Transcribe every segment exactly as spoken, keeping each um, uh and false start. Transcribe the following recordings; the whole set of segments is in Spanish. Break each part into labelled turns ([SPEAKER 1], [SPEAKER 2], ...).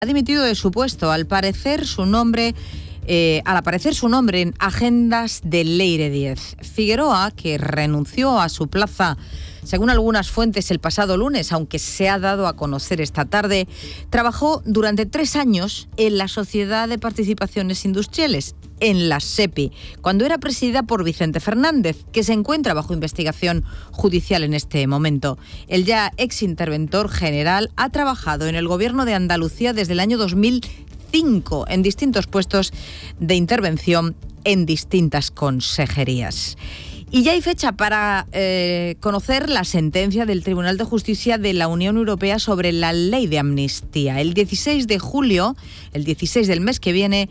[SPEAKER 1] Ha dimitido de su puesto al parecer su nombre, eh, al aparecer su nombre en agendas de Leire Díez. Figueroa, que renunció a su plaza, según algunas fuentes, el pasado lunes, aunque se ha dado a conocer esta tarde, trabajó durante tres años en la Sociedad de Participaciones Industriales, en la SEPI, cuando era presidida por Vicente Fernández, que se encuentra bajo investigación judicial en este momento. El ya exinterventor general ha trabajado en el Gobierno de Andalucía desde el año dos mil cinco en distintos puestos de intervención en distintas consejerías. Y ya hay fecha para eh, conocer la sentencia del Tribunal de Justicia de la Unión Europea sobre la ley de amnistía. El dieciséis de julio, el dieciséis del mes que viene,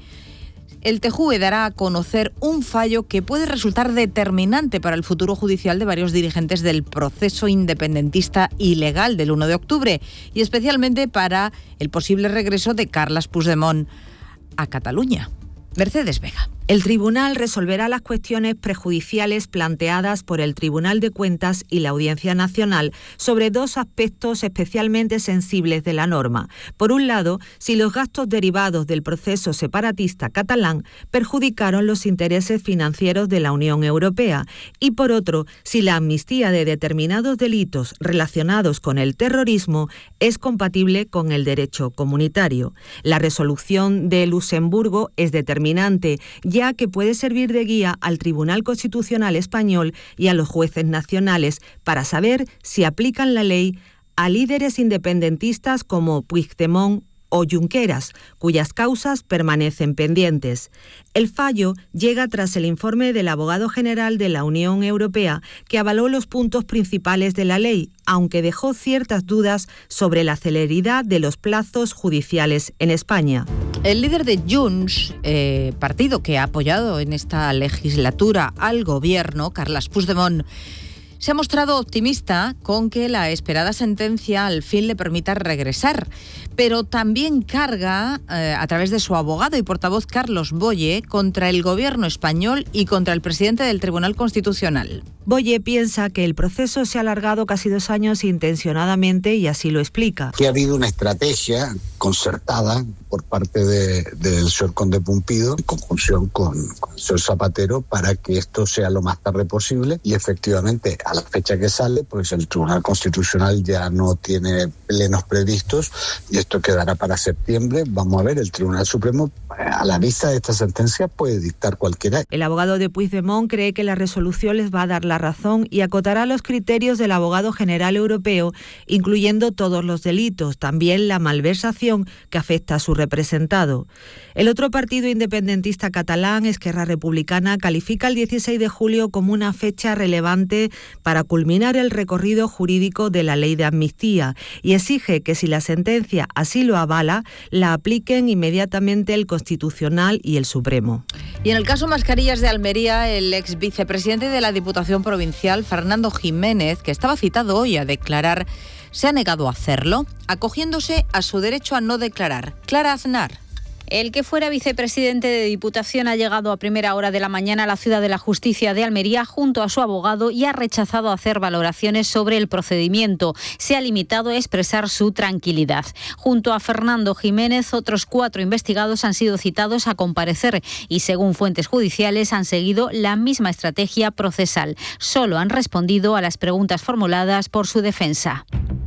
[SPEAKER 1] el T J U E dará a conocer un fallo que puede resultar determinante para el futuro judicial de varios dirigentes del proceso independentista ilegal del uno de octubre y especialmente para el posible regreso de Carles Puigdemont a Cataluña. Mercedes Vega.
[SPEAKER 2] El tribunal resolverá las cuestiones prejudiciales planteadas por el Tribunal de Cuentas y la Audiencia Nacional sobre dos aspectos especialmente sensibles de la norma. Por un lado, si los gastos derivados del proceso separatista catalán perjudicaron los intereses financieros de la Unión Europea y por otro, si la amnistía de determinados delitos relacionados con el terrorismo es compatible con el derecho comunitario. La resolución de Luxemburgo es determinante, ya que puede servir de guía al Tribunal Constitucional Español y a los jueces nacionales para saber si aplican la ley a líderes independentistas como Puigdemont o Junqueras, cuyas causas permanecen pendientes. El fallo llega tras el informe del abogado general de la Unión Europea, que avaló los puntos principales de la ley, aunque dejó ciertas dudas sobre la celeridad de los plazos judiciales en España.
[SPEAKER 1] El líder de Junts, eh, partido que ha apoyado en esta legislatura al gobierno, Carles Puigdemont, se ha mostrado optimista con que la esperada sentencia al fin le permita regresar, pero también carga, eh, a través de su abogado y portavoz Carlos Boye, contra el gobierno español y contra el presidente del Tribunal Constitucional.
[SPEAKER 2] Boye piensa que el proceso se ha alargado casi dos años intencionadamente y así lo explica.
[SPEAKER 3] Que ha habido una estrategia concertada por parte de, del señor Conde Pumpido, en conjunción con, con el señor Zapatero, para que esto sea lo más tarde posible y efectivamente a la fecha que sale, pues el Tribunal Constitucional ya no tiene plenos previstos y esto quedará para septiembre. Vamos a ver, el Tribunal Supremo, a la vista de esta sentencia, puede dictar cualquiera.
[SPEAKER 2] El abogado de Puigdemont cree que la resolución les va a dar la razón y acotará los criterios del abogado general europeo, incluyendo todos los delitos, también la malversación que afecta a su representado. El otro partido independentista catalán, Esquerra Republicana, califica el dieciséis de julio como una fecha relevante para culminar el recorrido jurídico de la ley de amnistía y exige que si la sentencia así lo avala, la apliquen inmediatamente el Constitucional y el Supremo.
[SPEAKER 1] Y en el caso Mascarillas de Almería, el ex vicepresidente de la Diputación Provincial, Fernando Jiménez, que estaba citado hoy a declarar, se ha negado a hacerlo, acogiéndose a su derecho a no declarar. Clara Aznar.
[SPEAKER 4] El que fuera vicepresidente de Diputación ha llegado a primera hora de la mañana a la Ciudad de la Justicia de Almería junto a su abogado y ha rechazado hacer valoraciones sobre el procedimiento. Se ha limitado a expresar su tranquilidad. Junto a Fernando Jiménez, otros cuatro investigados han sido citados a comparecer y, según fuentes judiciales, han seguido la misma estrategia procesal. Solo han respondido a las preguntas formuladas por su defensa.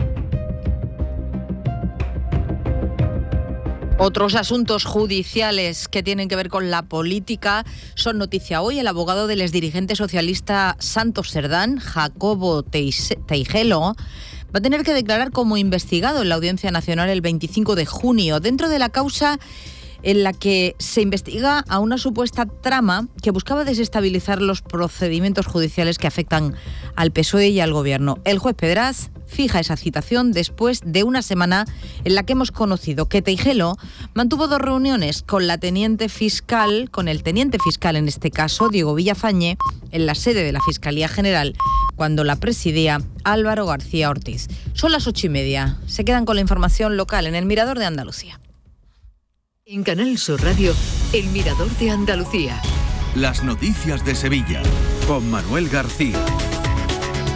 [SPEAKER 1] Otros asuntos judiciales que tienen que ver con la política son noticia hoy. El abogado del exdirigente socialista Santos Cerdán, Jacobo Teijelo, va a tener que declarar como investigado en la Audiencia Nacional el veinticinco de junio, dentro de la causa en la que se investiga a una supuesta trama que buscaba desestabilizar los procedimientos judiciales que afectan al P S O E y al Gobierno. El juez Pedraz fija esa citación después de una semana en la que hemos conocido que Teijelo mantuvo dos reuniones con la teniente fiscal, con el teniente fiscal en este caso, Diego Villafañe, en la sede de la Fiscalía General, cuando la presidía Álvaro García Ortiz. Son las ocho y media. Se quedan con la información local en el Mirador de Andalucía.
[SPEAKER 5] En Canal Sur Radio, El Mirador de Andalucía.
[SPEAKER 6] Las noticias de Sevilla, con Manuel García.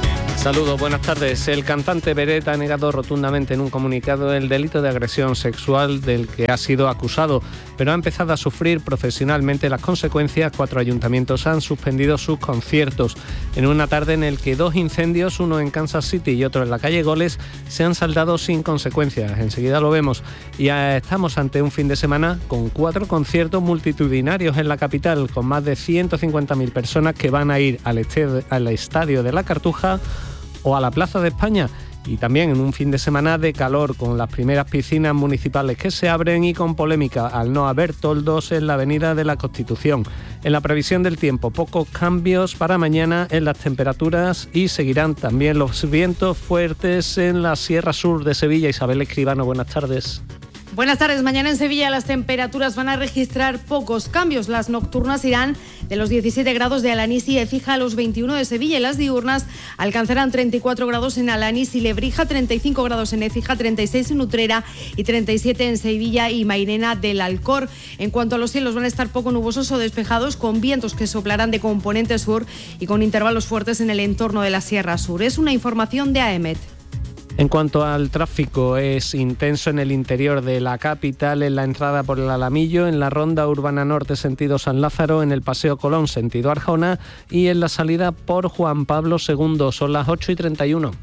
[SPEAKER 6] Saludos, buenas tardes. El cantante Beret ha negado rotundamente en un comunicado el delito de agresión sexual del que ha sido acusado, pero ha empezado a sufrir profesionalmente las consecuencias. Cuatro ayuntamientos han suspendido sus conciertos en una tarde en el que dos incendios, uno en Kansas City y otro en la calle Goles, se han saldado sin consecuencias. Enseguida lo vemos. Y estamos ante un fin de semana con cuatro conciertos multitudinarios en la capital, con más de ciento cincuenta mil personas que van a ir al, este- al Estadio de la Cartuja o a la Plaza de España, y también en un fin de semana de calor, con las primeras piscinas municipales que se abren y con polémica al no haber toldos en la Avenida de la Constitución. En la previsión del tiempo, pocos cambios para mañana en las temperaturas y seguirán también los vientos fuertes en la Sierra Sur de Sevilla. Isabel Escribano, buenas tardes.
[SPEAKER 7] Buenas tardes. Mañana en Sevilla las temperaturas van a registrar pocos cambios. Las nocturnas irán de los diecisiete grados de Alanís y Écija a los veintiuno de Sevilla, y las diurnas alcanzarán treinta y cuatro grados en Alanís y Lebrija, treinta y cinco grados en Écija, treinta y seis en Utrera y treinta y siete en Sevilla y Mairena del Alcor. En cuanto a los cielos, van a estar poco nubosos o despejados, con vientos que soplarán de componente sur y con intervalos fuertes en el entorno de la Sierra Sur. Es una información de AEMET.
[SPEAKER 6] En cuanto al tráfico, es intenso en el interior de la capital, en la entrada por el Alamillo, en la ronda urbana norte sentido San Lázaro, en el Paseo Colón sentido Arjona y en la salida por Juan Pablo segundo. Son las ocho y treinta y uno.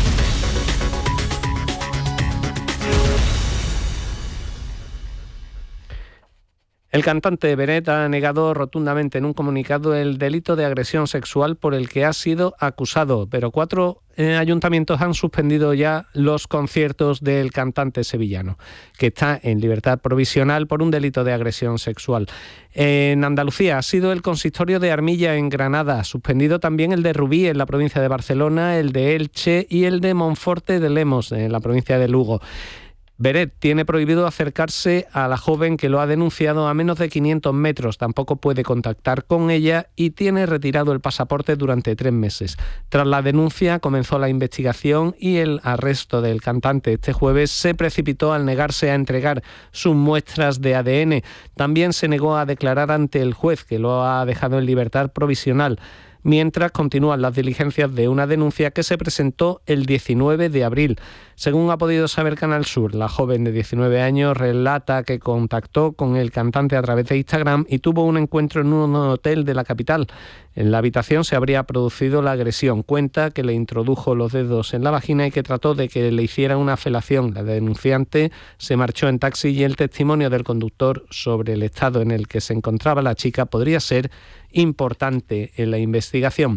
[SPEAKER 6] El cantante Beret ha negado rotundamente en un comunicado el delito de agresión sexual por el que ha sido acusado, pero cuatro eh, ayuntamientos han suspendido ya los conciertos del cantante sevillano, que está en libertad provisional por un delito de agresión sexual. En Andalucía ha sido el consistorio de Armilla en Granada, suspendido también el de Rubí en la provincia de Barcelona, el de Elche y el de Monforte de Lemos en la provincia de Lugo. Beret tiene prohibido acercarse a la joven que lo ha denunciado a menos de quinientos metros, tampoco puede contactar con ella y tiene retirado el pasaporte durante tres meses. Tras la denuncia comenzó la investigación y el arresto del cantante este jueves se precipitó al negarse a entregar sus muestras de A D N. También se negó a declarar ante el juez, que lo ha dejado en libertad provisional, mientras continúan las diligencias de una denuncia que se presentó el diecinueve de abril. Según ha podido saber Canal Sur, la joven de diecinueve años relata que contactó con el cantante a través de Instagram y tuvo un encuentro en un hotel de la capital. En la habitación se habría producido la agresión. Cuenta que le introdujo los dedos en la vagina y que trató de que le hiciera una felación. La denunciante se marchó en taxi y el testimonio del conductor sobre el estado en el que se encontraba la chica podría ser importante en la investigación.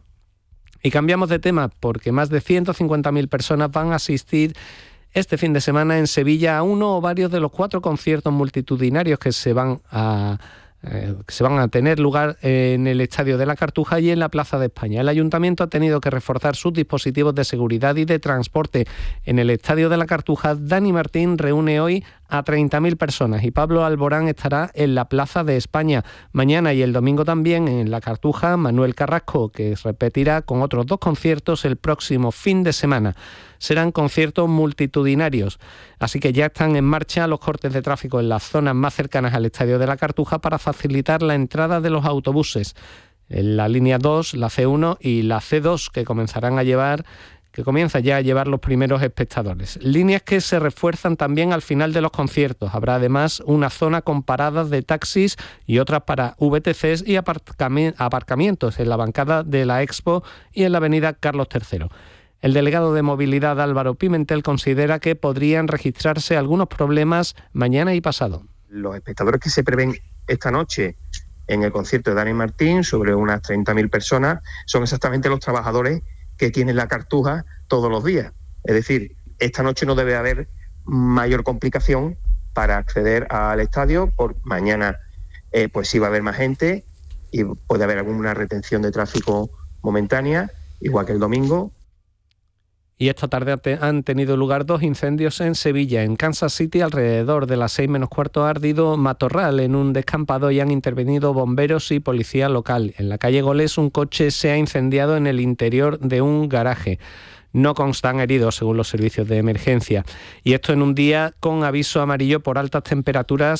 [SPEAKER 6] Y cambiamos de tema porque más de ciento cincuenta mil personas van a asistir este fin de semana en Sevilla a uno o varios de los cuatro conciertos multitudinarios que se van a Eh, que se van a tener lugar en el Estadio de la Cartuja y en la Plaza de España. El Ayuntamiento ha tenido que reforzar sus dispositivos de seguridad y de transporte. En el Estadio de la Cartuja, Dani Martín reúne hoy a treinta mil personas y Pablo Alborán estará en la Plaza de España. Mañana y el domingo también en la Cartuja, Manuel Carrasco, que repetirá con otros dos conciertos el próximo fin de semana. Serán conciertos multitudinarios, así que ya están en marcha los cortes de tráfico en las zonas más cercanas al Estadio de la Cartuja para facilitar la entrada de los autobuses. En la línea dos, la C uno y la C dos, que comenzarán a llevar que comienza ya a llevar los primeros espectadores. Líneas que se refuerzan también al final de los conciertos. Habrá además una zona con paradas de taxis y otras para V T Cs y aparcamientos en la bancada de la Expo y en la avenida Carlos tercero. El delegado de Movilidad, Álvaro Pimentel, considera que podrían registrarse algunos problemas mañana y pasado.
[SPEAKER 8] Los espectadores que se prevén esta noche en el concierto de Dani Martín, sobre unas treinta mil personas, son exactamente los trabajadores que tienen la Cartuja todos los días. Es decir, esta noche no debe haber mayor complicación para acceder al estadio. Por mañana eh, pues sí va a haber más gente y puede haber alguna retención de tráfico momentánea, igual que el domingo.
[SPEAKER 6] Y esta tarde han tenido lugar dos incendios en Sevilla. En Kansas City, alrededor de las seis menos cuarto, ha ardido matorral en un descampado y han intervenido bomberos y policía local. En la calle Goles, un coche se ha incendiado en el interior de un garaje. No constan heridos, según los servicios de emergencia. Y esto en un día con aviso amarillo por altas temperaturas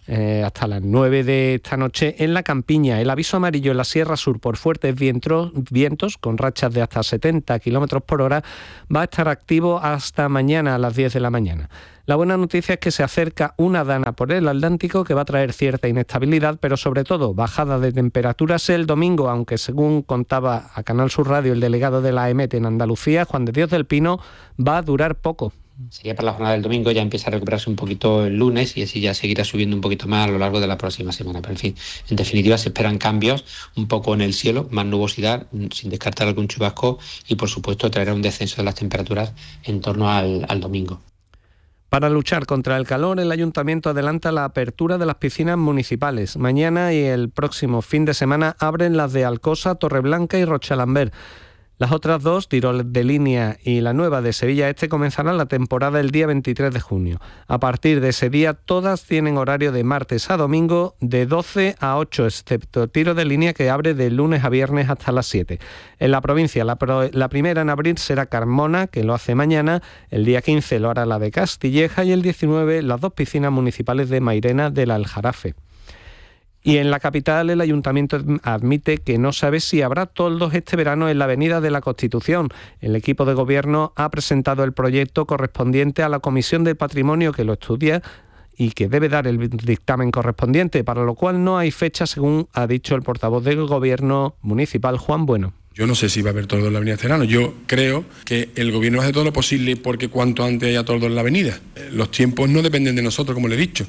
[SPEAKER 6] eh, hasta las nueve de esta noche en la Campiña. El aviso amarillo en la Sierra Sur por fuertes vientos, vientos con rachas de hasta setenta kilómetros por hora va a estar activo hasta mañana a las diez de la mañana. La buena noticia es que se acerca una dana por el Atlántico que va a traer cierta inestabilidad, pero sobre todo bajada de temperaturas el domingo, aunque según contaba a Canal Sur Radio el delegado de la EMET en Andalucía, Juan de Dios del Pino, va a durar poco.
[SPEAKER 9] Sería para la jornada del domingo, ya empieza a recuperarse un poquito el lunes y así ya seguirá subiendo un poquito más a lo largo de la próxima semana. Pero en fin, en definitiva se esperan cambios un poco en el cielo, más nubosidad, sin descartar algún chubasco y por supuesto traerá un descenso de las temperaturas en torno al, al domingo.
[SPEAKER 6] Para luchar contra el calor, el Ayuntamiento adelanta la apertura de las piscinas municipales. Mañana y el próximo fin de semana abren las de Alcosa, Torreblanca y Rochalambert. Las otras dos, Tirol de Línea y la nueva de Sevilla Este, comenzarán la temporada el día veintitrés de junio. A partir de ese día, todas tienen horario de martes a domingo de doce a ocho, excepto Tiro de Línea, que abre de lunes a viernes hasta las siete. En la provincia, la, pro, la primera en abrir será Carmona, que lo hace mañana. El día quince lo hará la de Castilleja y el diecinueve las dos piscinas municipales de Mairena del Aljarafe. Y en la capital el Ayuntamiento admite que no sabe si habrá toldos este verano en la Avenida de la Constitución. El equipo de gobierno ha presentado el proyecto correspondiente a la Comisión de Patrimonio que lo estudia y que debe dar el dictamen correspondiente, para lo cual no hay fecha, según ha dicho el portavoz del Gobierno municipal, Juan Bueno.
[SPEAKER 10] Yo no sé si va a haber toldos en la avenida este verano. Yo creo que el gobierno hace todo lo posible porque cuanto antes haya toldos en la avenida. Los tiempos no dependen de nosotros, como le he dicho.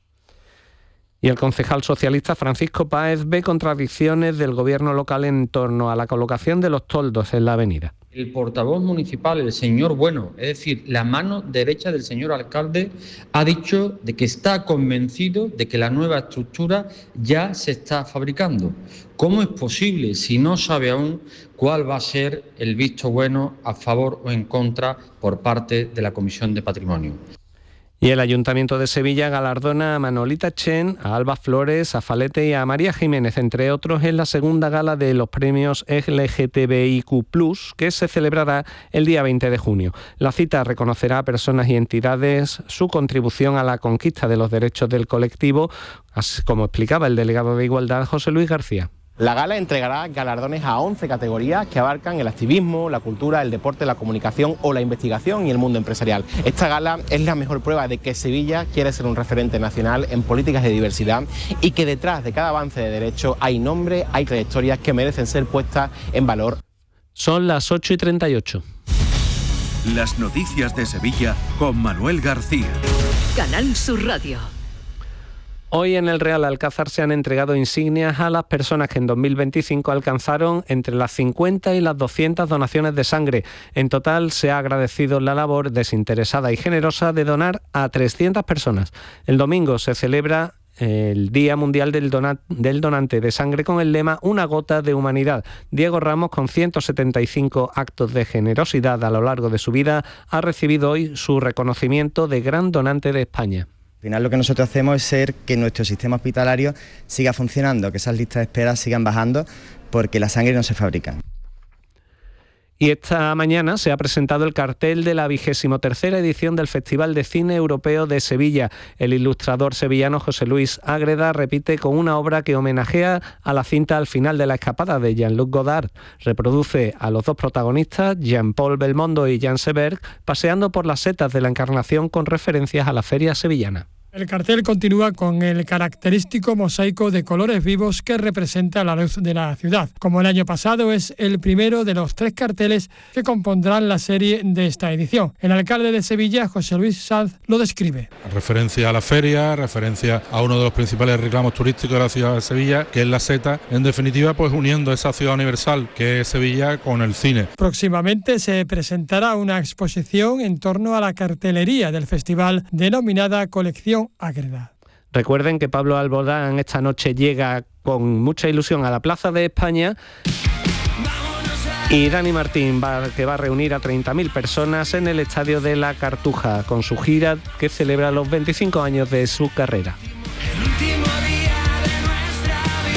[SPEAKER 6] Y el concejal socialista Francisco Páez ve contradicciones del gobierno local en torno a la colocación de los toldos en la avenida.
[SPEAKER 11] El portavoz municipal, el señor Bueno, es decir, la mano derecha del señor alcalde, ha dicho de que está convencido de que la nueva estructura ya se está fabricando. ¿Cómo es posible si no sabe aún cuál va a ser el visto bueno a favor o en contra por parte de la Comisión de Patrimonio?
[SPEAKER 6] Y el Ayuntamiento de Sevilla galardona a Manolita Chen, a Alba Flores, a Falete y a María Jiménez, entre otros, en la segunda gala de los premios L G T B I Q plus, que se celebrará el día veinte de junio. La cita reconocerá a personas y entidades su contribución a la conquista de los derechos del colectivo, así como explicaba el delegado de Igualdad, José Luis García.
[SPEAKER 12] La gala entregará galardones a once categorías que abarcan el activismo, la cultura, el deporte, la comunicación o la investigación y el mundo empresarial. Esta gala es la mejor prueba de que Sevilla quiere ser un referente nacional en políticas de diversidad y que detrás de cada avance de derecho hay nombres, hay trayectorias que merecen ser puestas en valor.
[SPEAKER 6] Son las ocho y treinta y ocho.
[SPEAKER 13] Las noticias de Sevilla con Manuel García.
[SPEAKER 5] Canal Sur Radio.
[SPEAKER 6] Hoy en el Real Alcázar se han entregado insignias a las personas que en dos mil veinticinco alcanzaron entre las cincuenta y las doscientas donaciones de sangre. En total se ha agradecido la labor desinteresada y generosa de donar a trescientas personas. El domingo se celebra el Día Mundial del, Donat- del Donante de Sangre con el lema Una gota de humanidad. Diego Ramos, con ciento setenta y cinco actos de generosidad a lo largo de su vida, ha recibido hoy su reconocimiento de Gran Donante de España.
[SPEAKER 14] Al final lo que nosotros hacemos es ser que nuestro sistema hospitalario siga funcionando, que esas listas de espera sigan bajando, porque la sangre no se fabrica.
[SPEAKER 6] Y esta mañana se ha presentado el cartel de la vigésimo tercera edición del Festival de Cine Europeo de Sevilla. El ilustrador sevillano José Luis Ágreda repite con una obra que homenajea a la cinta Al final de la escapada de Jean-Luc Godard. Reproduce a los dos protagonistas, Jean-Paul Belmondo y Jean Seberg, paseando por las setas de la Encarnación con referencias a la feria sevillana.
[SPEAKER 15] El cartel continúa con el característico mosaico de colores vivos que representa la luz de la ciudad. Como el año pasado, es el primero de los tres carteles que compondrán la serie de esta edición. El alcalde de Sevilla, José Luis Sanz, lo describe.
[SPEAKER 16] Referencia a la feria, referencia a uno de los principales reclamos turísticos de la ciudad de Sevilla, que es la seta. En definitiva, pues uniendo esa ciudad universal que es Sevilla con el cine.
[SPEAKER 15] Próximamente se presentará una exposición en torno a la cartelería del festival denominada Colección Ágreda.
[SPEAKER 6] Recuerden que Pablo Alborán esta noche llega con mucha ilusión a la Plaza de España y Dani Martín, va, que va a reunir a treinta mil personas en el Estadio de la Cartuja con su gira que celebra los veinticinco años de su carrera.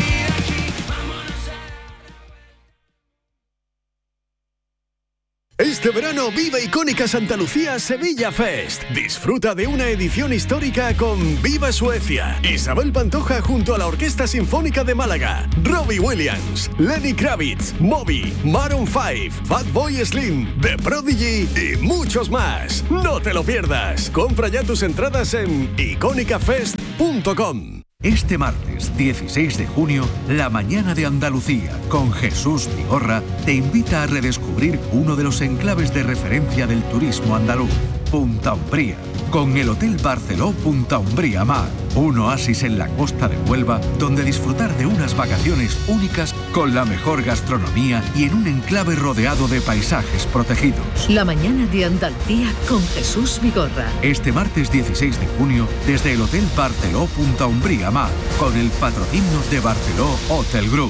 [SPEAKER 17] Es Este verano vive Icónica Santa Lucía Sevilla Fest. Disfruta de una edición histórica con Viva Suecia, Isabel Pantoja junto a la Orquesta Sinfónica de Málaga, Robbie Williams, Lenny Kravitz, Moby, Maroon cinco, Fatboy Slim, The Prodigy y muchos más. No te lo pierdas. Compra ya tus entradas en icónica fest punto com.
[SPEAKER 13] Este martes dieciséis de junio, La Mañana de Andalucía, con Jesús Vigorra, te invita a redescubrir uno de los enclaves de referencia del turismo andaluz, Punta Umbría, con el Hotel Barceló Punta Umbría Mar, un oasis en la costa de Huelva, donde disfrutar de unas vacaciones únicas con la mejor gastronomía y en un enclave rodeado de paisajes protegidos.
[SPEAKER 5] La Mañana de Andalucía con Jesús Vigorra.
[SPEAKER 13] Este martes dieciséis de junio, desde el Hotel Barceló Punta Umbría Mar, con el patrocinio de Barceló Hotel Group.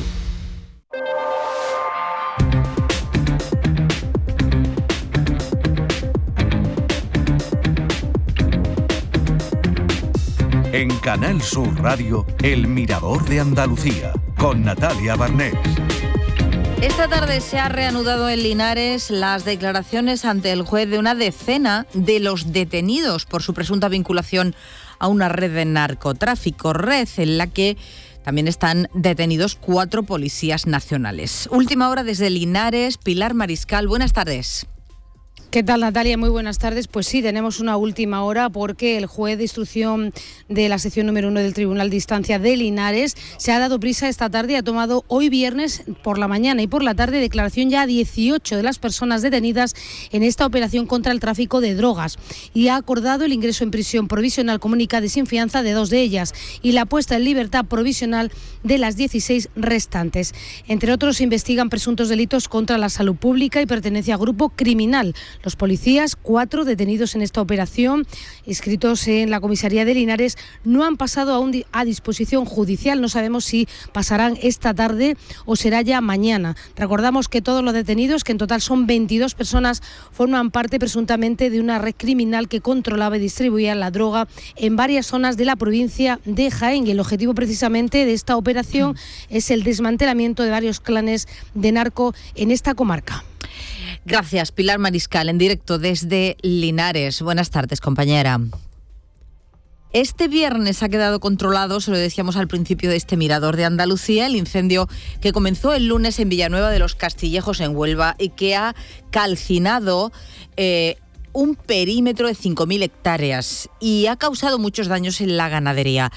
[SPEAKER 13] En Canal Sur Radio, El Mirador de Andalucía, con Natalia Barnés.
[SPEAKER 1] Esta tarde se ha reanudado en Linares las declaraciones ante el juez de una decena de los detenidos por su presunta vinculación a una red de narcotráfico, red en la que también están detenidos cuatro policías nacionales. Última hora desde Linares, Pilar Mariscal, buenas tardes.
[SPEAKER 7] ¿Qué tal, Natalia? Muy buenas tardes. Pues sí, tenemos una última hora porque el juez de instrucción de la sección número uno del Tribunal de Instancia de Linares se ha dado prisa esta tarde y ha tomado hoy viernes por la mañana y por la tarde declaración ya a dieciocho de las personas detenidas en esta operación contra el tráfico de drogas y ha acordado el ingreso en prisión provisional comunicada y sin fianza de dos de ellas y la puesta en libertad provisional de las dieciséis restantes. Entre otros, se investigan presuntos delitos contra la salud pública y pertenencia a grupo criminal. Los policías, cuatro detenidos en esta operación, inscritos en la comisaría de Linares, no han pasado aún a disposición judicial. No sabemos si pasarán esta tarde o será ya mañana. Recordamos que todos los detenidos, que en total son veintidós personas, forman parte presuntamente de una red criminal que controlaba y distribuía la droga en varias zonas de la provincia de Jaén. Y el objetivo precisamente de esta operación es el desmantelamiento de varios clanes de narco en esta comarca.
[SPEAKER 1] Gracias, Pilar Mariscal, en directo desde Linares. Buenas tardes, compañera. Este viernes ha quedado controlado, se lo decíamos al principio de este Mirador de Andalucía, el incendio que comenzó el lunes en Villanueva de los Castillejos, en Huelva, y que ha calcinado eh, un perímetro de cinco mil hectáreas y ha causado muchos daños en la ganadería.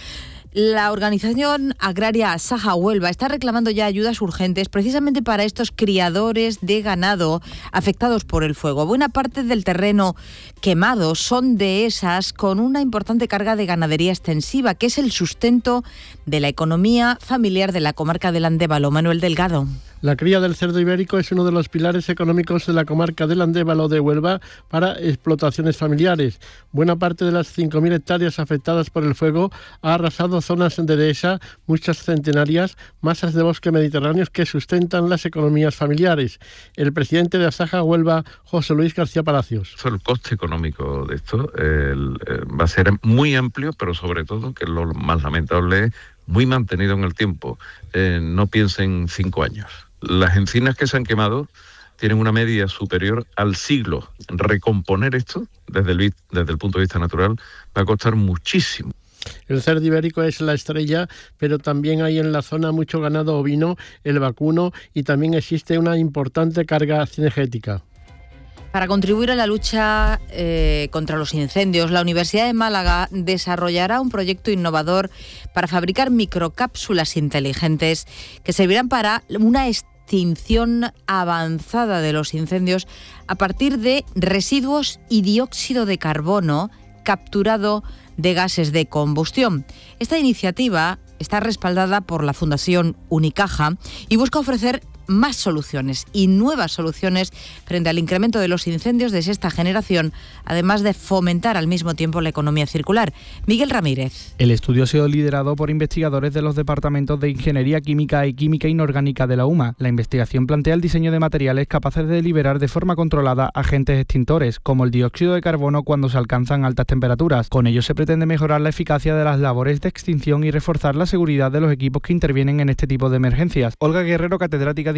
[SPEAKER 1] La organización agraria Asaja Huelva está reclamando ya ayudas urgentes precisamente para estos criadores de ganado afectados por el fuego. Buena parte del terreno quemado son de esas con una importante carga de ganadería extensiva, que es el sustento de la economía familiar de la comarca del Andévalo. Manuel Delgado.
[SPEAKER 18] La cría del cerdo ibérico es uno de los pilares económicos de la comarca del Andévalo de Huelva para explotaciones familiares. Buena parte de las cinco mil hectáreas afectadas por el fuego ha arrasado zonas de dehesa, muchas centenarias, masas de bosque mediterráneos que sustentan las economías familiares. El presidente de Asaja Huelva, José Luis García Palacios.
[SPEAKER 19] El coste económico de esto el, eh, va a ser muy amplio, pero sobre todo, que es lo más lamentable, muy mantenido en el tiempo. Eh, no piensen cinco años. Las encinas que se han quemado tienen una media superior al siglo. Recomponer esto, desde el, desde el punto de vista natural, va a costar muchísimo.
[SPEAKER 18] El cerdo ibérico es la estrella, pero también hay en la zona mucho ganado ovino, el vacuno, y también existe una importante carga cinegética.
[SPEAKER 1] Para contribuir a la lucha eh, contra los incendios, la Universidad de Málaga desarrollará un proyecto innovador para fabricar microcápsulas inteligentes que servirán para una extinción avanzada de los incendios a partir de residuos y dióxido de carbono capturado de gases de combustión. Esta iniciativa está respaldada por la Fundación Unicaja y busca ofrecer más soluciones y nuevas soluciones frente al incremento de los incendios de sexta generación, además de fomentar al mismo tiempo la economía circular. Miguel Ramírez.
[SPEAKER 20] El estudio ha sido liderado por investigadores de los departamentos de Ingeniería Química y Química Inorgánica de la UMA. La investigación plantea el diseño de materiales capaces de liberar de forma controlada agentes extintores, como el dióxido de carbono cuando se alcanzan altas temperaturas. Con ello se pretende mejorar la eficacia de las labores de extinción y reforzar la seguridad de los equipos que intervienen en este tipo de emergencias. Olga Guerrero, catedrática de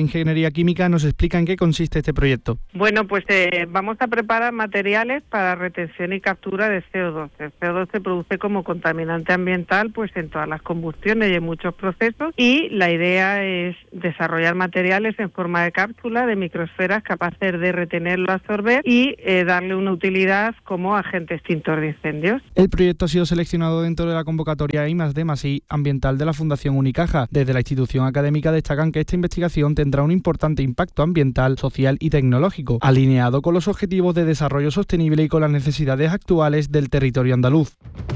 [SPEAKER 20] de Ingeniería Química nos explica en qué consiste este proyecto.
[SPEAKER 21] Bueno, pues eh, vamos a preparar materiales para retención y captura de C O dos. El C O dos se produce como contaminante ambiental pues en todas las combustiones y en muchos procesos, y la idea es desarrollar materiales en forma de cápsula de microesferas capaces de retenerlo, absorber y eh, darle una utilidad como agente extintor de incendios.
[SPEAKER 20] El proyecto ha sido seleccionado dentro de la convocatoria I más D más I ambiental de la Fundación Unicaja. Desde la institución académica destacan que esta investigación tendrá un importante impacto ambiental, social y tecnológico, alineado con los objetivos de desarrollo sostenible y con las necesidades actuales del territorio andaluz.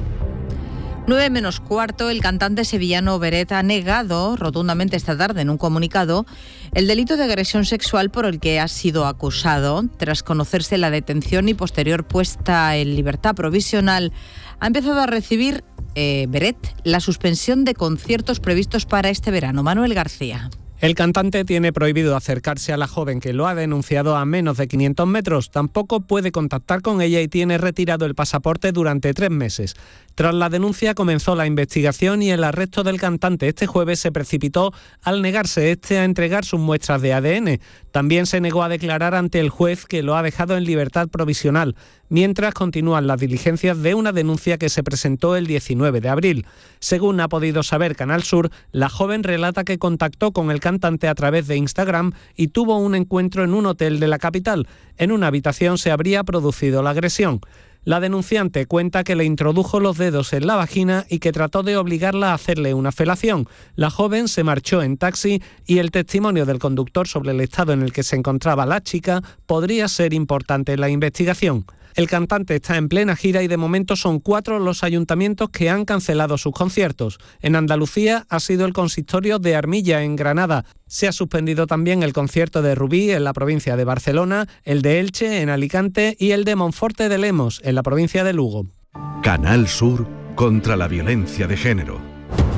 [SPEAKER 1] nueve menos cuarto, el cantante sevillano Beret ha negado rotundamente esta tarde en un comunicado el delito de agresión sexual por el que ha sido acusado. Tras conocerse la detención y posterior puesta en libertad provisional, ha empezado a recibir eh, Beret la suspensión de conciertos previstos para este verano. Manuel García.
[SPEAKER 6] El cantante tiene prohibido acercarse a la joven que lo ha denunciado a menos de quinientos metros. Tampoco puede contactar con ella y tiene retirado el pasaporte durante tres meses. Tras la denuncia comenzó la investigación y el arresto del cantante este jueves se precipitó al negarse este a entregar sus muestras de A D N. También se negó a declarar ante el juez que lo ha dejado en libertad provisional, mientras continúan las diligencias de una denuncia que se presentó el diecinueve de abril. Según ha podido saber Canal Sur, la joven relata que contactó con el cantante a través de Instagram y tuvo un encuentro en un hotel de la capital. En una habitación se habría producido la agresión. La denunciante cuenta que le introdujo los dedos en la vagina y que trató de obligarla a hacerle una felación. La joven se marchó en taxi y el testimonio del conductor sobre el estado en el que se encontraba la chica podría ser importante en la investigación. El cantante está en plena gira y de momento son cuatro los ayuntamientos que han cancelado sus conciertos. En Andalucía ha sido el consistorio de Armilla, en Granada. Se ha suspendido también el concierto de Rubí, en la provincia de Barcelona, el de Elche, en Alicante, y el de Monforte de Lemos, en la provincia de Lugo.
[SPEAKER 13] Canal Sur contra la violencia de género.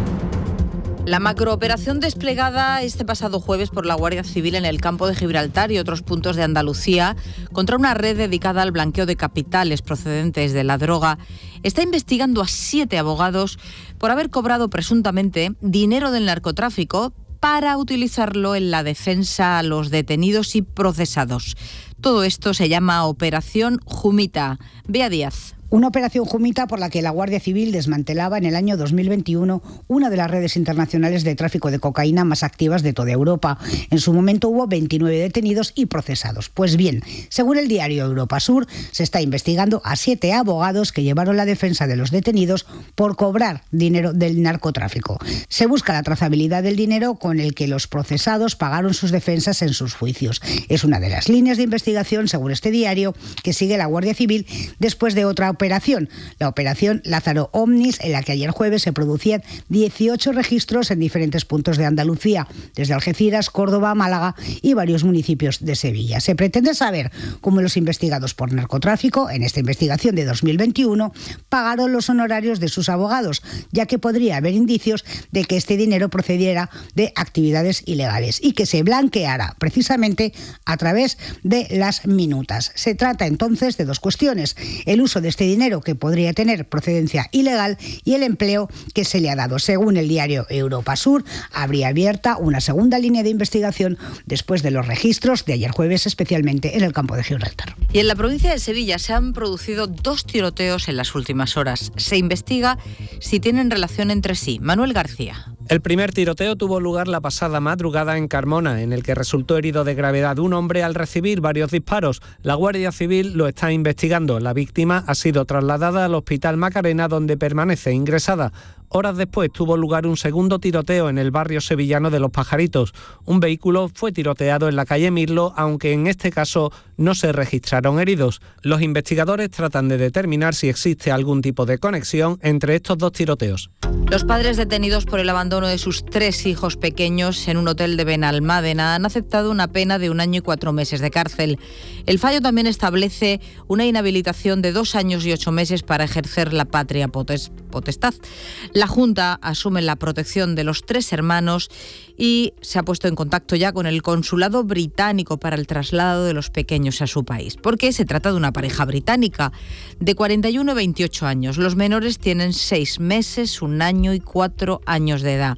[SPEAKER 1] La macrooperación desplegada este pasado jueves por la Guardia Civil en el campo de Gibraltar y otros puntos de Andalucía contra una red dedicada al blanqueo de capitales procedentes de la droga está investigando a siete abogados por haber cobrado presuntamente dinero del narcotráfico para utilizarlo en la defensa a los detenidos y procesados. Todo esto se llama Operación Jumita. Bea Díaz.
[SPEAKER 22] Una operación Jumita por la que la Guardia Civil desmantelaba en el año dos mil veintiuno una de las redes internacionales de tráfico de cocaína más activas de toda Europa. En su momento hubo veintinueve detenidos y procesados. Pues bien, según el diario Europa Sur, se está investigando a siete abogados que llevaron la defensa de los detenidos por cobrar dinero del narcotráfico. Se busca la trazabilidad del dinero con el que los procesados pagaron sus defensas en sus juicios. Es una de las líneas de investigación, según este diario, que sigue la Guardia Civil después de otra operación, la operación Lázaro Omnis, en la que ayer jueves se producían dieciocho registros en diferentes puntos de Andalucía, desde Algeciras, Córdoba, Málaga y varios municipios de Sevilla. Se pretende saber cómo los investigados por narcotráfico, en esta investigación de dos mil veintiuno, pagaron los honorarios de sus abogados, ya que podría haber indicios de que este dinero procediera de actividades ilegales y que se blanqueara precisamente a través de las minutas. Se trata entonces de dos cuestiones: el uso de este dinero que podría tener procedencia ilegal y el empleo que se le ha dado. Según el diario Europa Sur, habría abierta una segunda línea de investigación después de los registros de ayer jueves, especialmente en el campo de Gibraltar.
[SPEAKER 1] Y en la provincia de Sevilla se han producido dos tiroteos en las últimas horas. Se investiga si tienen relación entre sí. Manuel García.
[SPEAKER 6] El primer tiroteo tuvo lugar la pasada madrugada en Carmona, en el que resultó herido de gravedad un hombre al recibir varios disparos. La Guardia Civil lo está investigando. La víctima ha sido trasladada al Hospital Macarena, donde permanece ingresada. Horas después tuvo lugar un segundo tiroteo en el barrio sevillano de Los Pajaritos. Un vehículo fue tiroteado en la calle Mirlo, aunque en este caso no se registraron heridos. Los investigadores tratan de determinar si existe algún tipo de conexión entre estos dos tiroteos.
[SPEAKER 1] Los padres detenidos por el abandono de sus tres hijos pequeños en un hotel de Benalmádena han aceptado una pena de un año y cuatro meses de cárcel. El fallo también establece una inhabilitación de dos años y ocho meses para ejercer la patria potestad. La Junta asume la protección de los tres hermanos y se ha puesto en contacto ya con el consulado británico para el traslado de los pequeños a su país, porque se trata de una pareja británica de cuarenta y uno y veintiocho años. Los menores tienen seis meses, un año y cuatro años de edad.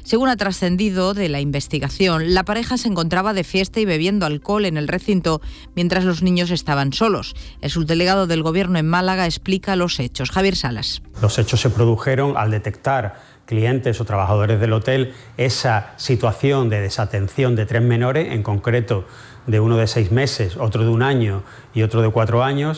[SPEAKER 1] Según ha trascendido de la investigación, la pareja se encontraba de fiesta y bebiendo alcohol en el recinto mientras los niños estaban solos. El subdelegado del Gobierno en Málaga explica los hechos. Javier Salas.
[SPEAKER 2] Los hechos se produjeron al detectar clientes o trabajadores del hotel esa situación de desatención de tres menores, en concreto de uno de seis meses, otro de un año y otro de cuatro años,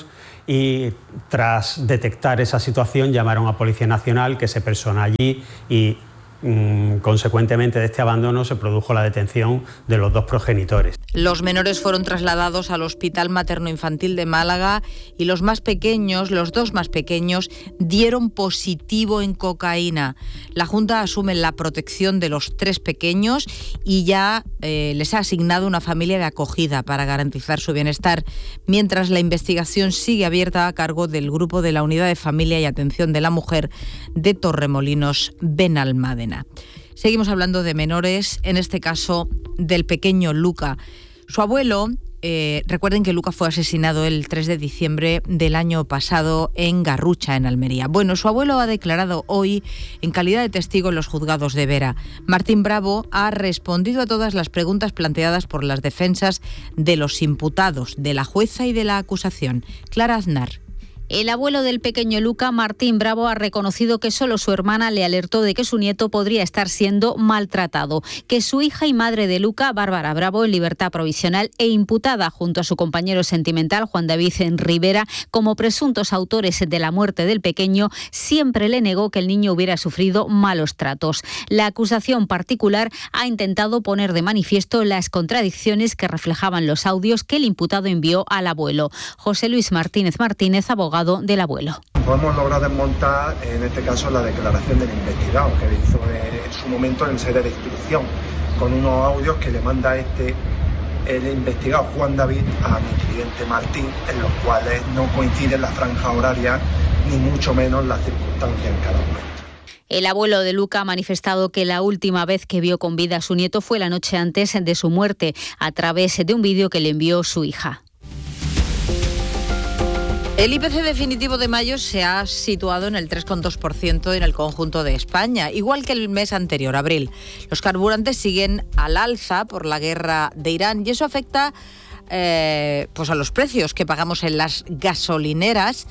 [SPEAKER 2] y tras detectar esa situación llamaron a Policía Nacional, que se personó allí y Mm, consecuentemente de este abandono se produjo la detención de los dos progenitores.
[SPEAKER 1] Los menores fueron trasladados al Hospital Materno-Infantil de Málaga y los más pequeños, los dos más pequeños, dieron positivo en cocaína. La Junta asume la protección de los tres pequeños y ya eh, les ha asignado una familia de acogida para garantizar su bienestar, mientras la investigación sigue abierta a cargo del grupo de la Unidad de Familia y Atención de la Mujer de Torremolinos, Benalmádena. Seguimos hablando de menores, en este caso del pequeño Luca. Su abuelo, eh, recuerden que Luca fue asesinado el tres de diciembre del año pasado en Garrucha, en Almería. Bueno, su abuelo ha declarado hoy en calidad de testigo en los juzgados de Vera. Martín Bravo ha respondido a todas las preguntas planteadas por las defensas de los imputados, de la jueza y de la acusación. Clara Aznar.
[SPEAKER 4] El abuelo del pequeño Luca, Martín Bravo, ha reconocido que solo su hermana le alertó de que su nieto podría estar siendo maltratado, que su hija y madre de Luca, Bárbara Bravo, en libertad provisional e imputada junto a su compañero sentimental, Juan David Rivera, como presuntos autores de la muerte del pequeño, siempre le negó que el niño hubiera sufrido malos tratos. La acusación particular ha intentado poner de manifiesto las contradicciones que reflejaban los audios que el imputado envió al abuelo. José Luis Martínez Martínez, abogado del abuelo.
[SPEAKER 3] Hemos logrado desmontar, en este caso, la declaración del investigado, que hizo en su momento en sede de instrucción, con unos audios que le manda este, el investigado Juan David, a mi cliente Martín, en los cuales no coinciden la franja horaria, ni mucho menos las circunstancias en cada momento.
[SPEAKER 4] El abuelo de Luca ha manifestado que la última vez que vio con vida a su nieto fue la noche antes de su muerte, a través de un vídeo que le envió su hija.
[SPEAKER 1] El I P C definitivo de mayo se ha situado en el tres coma dos por ciento en el conjunto de España, igual que el mes anterior, abril. Los carburantes siguen al alza por la guerra de Irán y eso afecta eh, pues a los precios que pagamos en las gasolineras,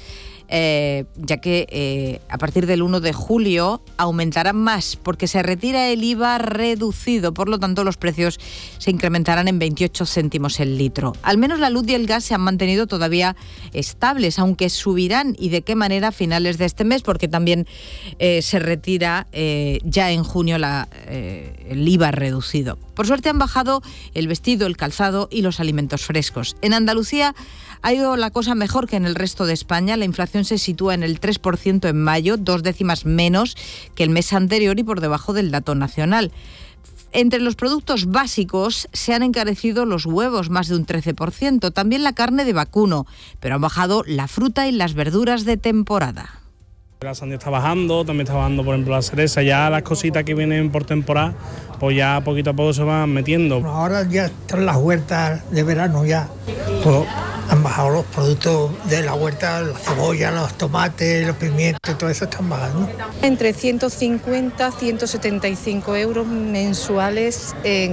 [SPEAKER 1] eh, ya que eh, a partir del uno de julio aumentarán más porque se retira el I V A reducido, por lo tanto los precios se incrementarán en veintiocho céntimos el litro. Al menos la luz y el gas se han mantenido todavía estables, aunque subirán, y de qué manera a finales de este mes, porque también eh, se retira eh, ya en junio la, eh, el I V A reducido. Por suerte han bajado el vestido, el calzado y los alimentos frescos. En Andalucía ha ido la cosa mejor que en el resto de España. La inflación se sitúa en el tres por ciento en mayo, dos décimas menos que el mes anterior y por debajo del dato nacional. Entre los productos básicos se han encarecido los huevos, más de un trece por ciento, también la carne de vacuno, pero han bajado la fruta y las verduras de temporada.
[SPEAKER 23] La sandía está bajando, también está bajando, por ejemplo, la cereza. Ya las cositas que vienen por temporada, pues ya poquito a poco se van metiendo.
[SPEAKER 24] Ahora ya están las huertas de verano, ya pues han bajado los productos de la huerta, la cebolla, los tomates, los pimientos, todo eso están bajando.
[SPEAKER 25] Entre ciento cincuenta y ciento setenta y cinco euros mensuales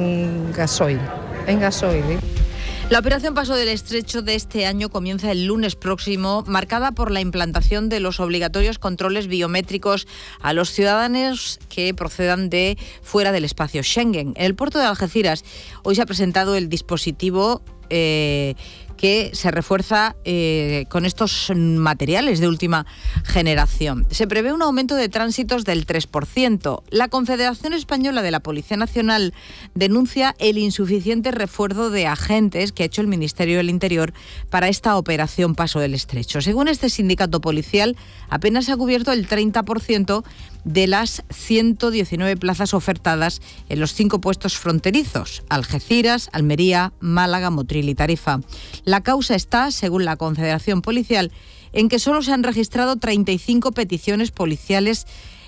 [SPEAKER 25] en gasoil, en gasoil. ¿eh?
[SPEAKER 1] La operación Paso del Estrecho de este año comienza el lunes próximo, marcada por la implantación de los obligatorios controles biométricos a los ciudadanos que procedan de fuera del espacio Schengen. En el puerto de Algeciras hoy se ha presentado el dispositivo eh, que se refuerza eh, con estos materiales de última generación. Se prevé un aumento de tránsitos del tres por ciento. La Confederación Española de la Policía Nacional denuncia el insuficiente refuerzo de agentes que ha hecho el Ministerio del Interior para esta operación Paso del Estrecho. Según este sindicato policial, apenas se ha cubierto el treinta por ciento de las ciento diecinueve plazas ofertadas en los cinco puestos fronterizos: Algeciras, Almería, Málaga, Motril y Tarifa. La causa está, según la Confederación Policial, en que solo se han registrado treinta y cinco peticiones policiales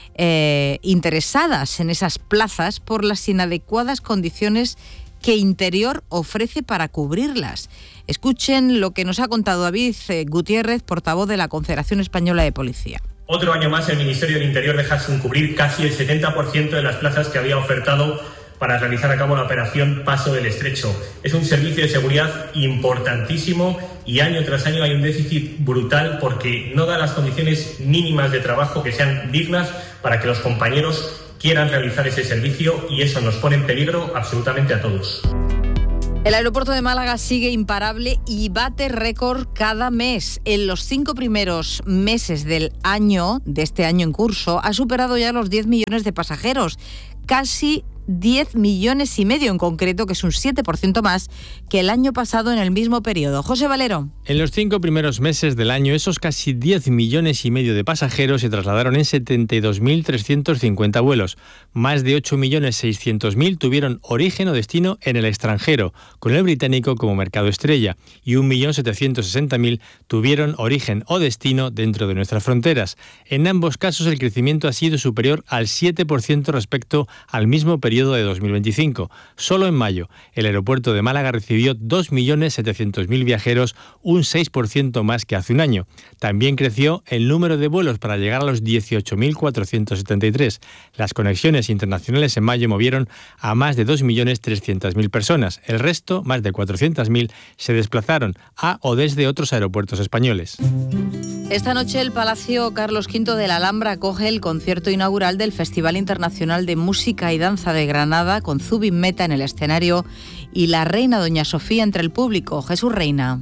[SPEAKER 1] eh, interesadas en esas plazas por las inadecuadas condiciones que Interior ofrece para cubrirlas. Escuchen lo que nos ha contado David Gutiérrez, portavoz de la Confederación Española de Policía.
[SPEAKER 8] Otro año más el Ministerio del Interior deja sin cubrir casi el setenta por ciento de las plazas que había ofertado para realizar a cabo la operación Paso del Estrecho. Es un servicio de seguridad importantísimo y año tras año hay un déficit brutal porque no da las condiciones mínimas de trabajo que sean dignas para que los compañeros quieran realizar ese servicio, y eso nos pone en peligro absolutamente a todos.
[SPEAKER 1] El aeropuerto de Málaga sigue imparable y bate récord cada mes. En los cinco primeros meses del año, de este año en curso, ha superado ya los diez millones de pasajeros. Casi diez millones y medio en concreto, que es un siete por ciento más que el año pasado en el mismo periodo. José Valero.
[SPEAKER 9] En los cinco primeros meses del año, esos casi diez millones y medio de pasajeros se trasladaron en setenta y dos mil trescientos cincuenta vuelos. Más de ocho millones seiscientos mil tuvieron origen o destino en el extranjero, con el británico como mercado estrella, y un millón setecientos sesenta mil tuvieron origen o destino dentro de nuestras fronteras. En ambos casos el crecimiento ha sido superior al siete por ciento respecto al mismo periodo de dos mil veinticinco. Solo en mayo, el aeropuerto de Málaga recibió dos millones setecientos mil viajeros, un seis por ciento más que hace un año. También creció el número de vuelos para llegar a los dieciocho mil cuatrocientos setenta y tres. Las conexiones internacionales en mayo movieron a más de dos millones trescientos mil personas. El resto, más de cuatrocientos mil, se desplazaron a o desde otros aeropuertos españoles.
[SPEAKER 1] Esta noche el Palacio Carlos quinto de la Alhambra acoge el concierto inaugural del Festival Internacional de Música y Danza de Granada, con Zubin Mehta en el escenario y la reina Doña Sofía entre el público. Jesús Reina.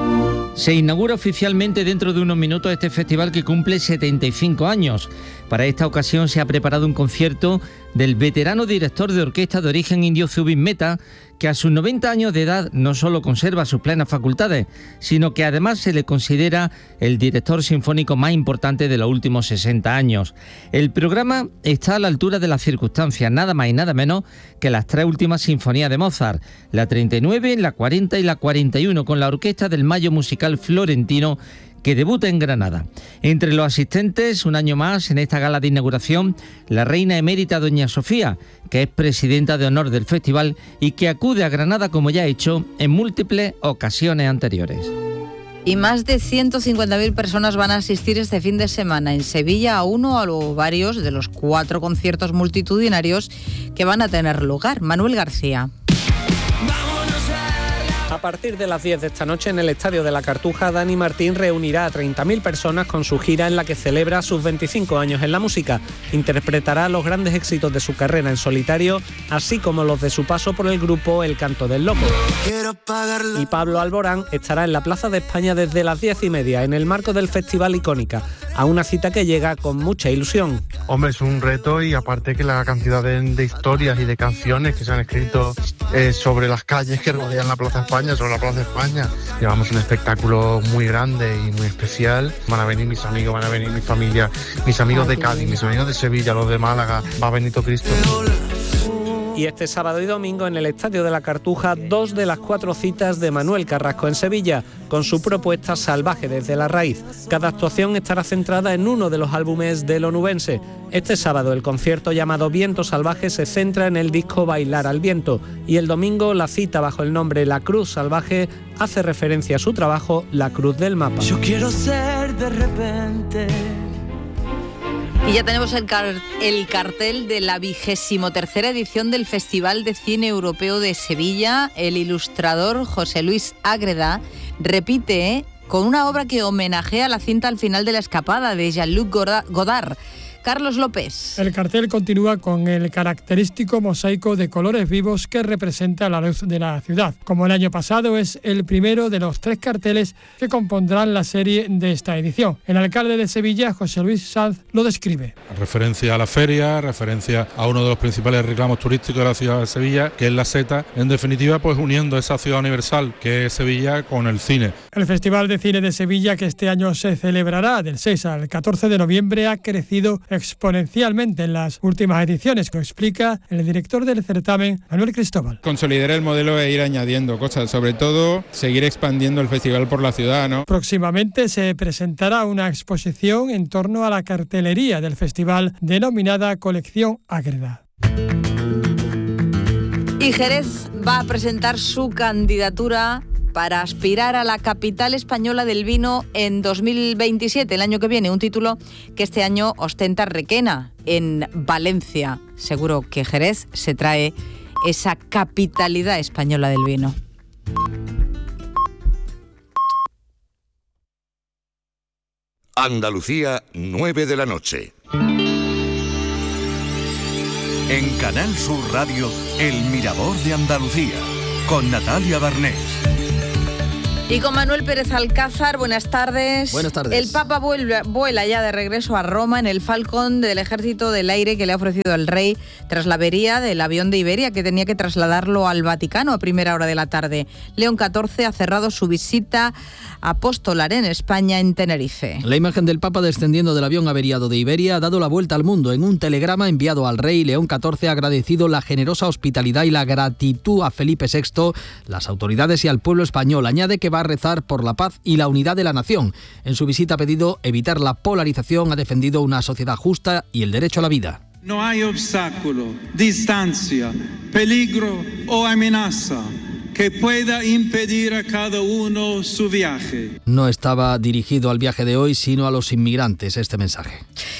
[SPEAKER 10] Se inaugura oficialmente dentro de unos minutos este festival que cumple setenta y cinco años. Para esta ocasión se ha preparado un concierto del veterano director de orquesta de origen indio Zubin Mehta, que a sus noventa años de edad no solo conserva sus plenas facultades, sino que además se le considera el director sinfónico más importante de los últimos sesenta años. El programa está a la altura de las circunstancias, nada más y nada menos que las tres últimas sinfonías de Mozart, la treinta y nueve, la cuarenta y la cuarenta y uno, con la orquesta del Mayo Musical Florentino, que debuta en Granada. Entre los asistentes, un año más, en esta gala de inauguración, la reina emérita Doña Sofía, que es presidenta de honor del festival y que acude a Granada como ya ha hecho en múltiples ocasiones anteriores.
[SPEAKER 1] Y más de ciento cincuenta mil personas van a asistir este fin de semana en Sevilla a uno o varios de los cuatro conciertos multitudinarios que van a tener lugar. Manuel García.
[SPEAKER 6] A partir de las diez de esta noche en el Estadio de la Cartuja, Dani Martín reunirá a treinta mil personas con su gira en la que celebra sus veinticinco años en la música. Interpretará los grandes éxitos de su carrera en solitario, así como los de su paso por el grupo El Canto del Loco. Y Pablo Alborán estará en la Plaza de España desde las diez y media en el marco del Festival Icónica, a una cita que llega con mucha ilusión.
[SPEAKER 11] Hombre, es un reto, y aparte que la cantidad de, de historias y de canciones que se han escrito eh, sobre las calles que rodean la Plaza de España, sobre la Plaza de España. Llevamos un espectáculo muy grande y muy especial. Van a venir mis amigos, van a venir mi familia, mis amigos de Cádiz, mis amigos de Sevilla, los de Málaga, va Benito Cristo.
[SPEAKER 6] Y este sábado y domingo en el Estadio de la Cartuja, dos de las cuatro citas de Manuel Carrasco en Sevilla, con su propuesta Salvaje desde la raíz. Cada actuación estará centrada en uno de los álbumes del onubense. Este sábado el concierto llamado Viento Salvaje se centra en el disco Bailar al Viento, y el domingo la cita bajo el nombre La Cruz Salvaje hace referencia a su trabajo La Cruz del Mapa.
[SPEAKER 12] Yo quiero ser de repente.
[SPEAKER 1] Y ya tenemos el, car- el cartel de la vigésimo tercera edición del Festival de Cine Europeo de Sevilla. El ilustrador José Luis Ágreda repite con una obra que homenajea la cinta Al final de la escapada de Jean-Luc Godard. Carlos López.
[SPEAKER 15] El cartel continúa con el característico mosaico de colores vivos que representa la luz de la ciudad. Como el año pasado, es el primero de los tres carteles que compondrán la serie de esta edición. El alcalde de Sevilla, José Luis Sanz, lo describe.
[SPEAKER 16] Referencia a la feria, referencia a uno de los principales reclamos turísticos de la ciudad de Sevilla, que es la Seta. En definitiva, pues uniendo esa ciudad universal que es Sevilla con el cine.
[SPEAKER 15] El Festival de Cine de Sevilla, que este año se celebrará del seis al catorce de noviembre, ha crecido exponencialmente en las últimas ediciones, lo explica el director del certamen, Manuel Cristóbal.
[SPEAKER 26] Consolidar el modelo e ir añadiendo cosas, sobre todo seguir expandiendo el festival por la ciudad, ¿no?
[SPEAKER 15] Próximamente se presentará una exposición en torno a la cartelería del festival denominada Colección Ágreda.
[SPEAKER 1] Y Jerez va a presentar su candidatura para aspirar a la capital española del vino en dos mil veintisiete, el año que viene, un título que este año ostenta Requena, en Valencia. Seguro que Jerez se trae esa capitalidad española del vino.
[SPEAKER 5] Andalucía, nueve de la noche.
[SPEAKER 13] En Canal Sur Radio, El Mirador de Andalucía, con Natalia Barnés.
[SPEAKER 1] Y con Manuel Pérez Alcázar, buenas tardes.
[SPEAKER 7] Buenas tardes.
[SPEAKER 1] El Papa vuelve, vuela ya de regreso a Roma en el Falcon del Ejército del Aire que le ha ofrecido el rey tras la avería del avión de Iberia que tenía que trasladarlo al Vaticano a primera hora de la tarde. León catorce ha cerrado su visita apostolar en España, en Tenerife.
[SPEAKER 7] La imagen del Papa descendiendo del avión averiado de Iberia ha dado la vuelta al mundo. En un telegrama enviado al rey, León catorce ha agradecido la generosa hospitalidad y la gratitud a Felipe sexto, las autoridades y al pueblo español. Añade que va a rezar por la paz y la unidad de la nación. En su visita ha pedido evitar la polarización, ha defendido una sociedad justa y el derecho a la vida.
[SPEAKER 14] No hay obstáculo, distancia, peligro o amenaza que pueda impedir a cada uno su viaje.
[SPEAKER 7] No estaba dirigido al viaje de hoy, sino a los inmigrantes, este mensaje.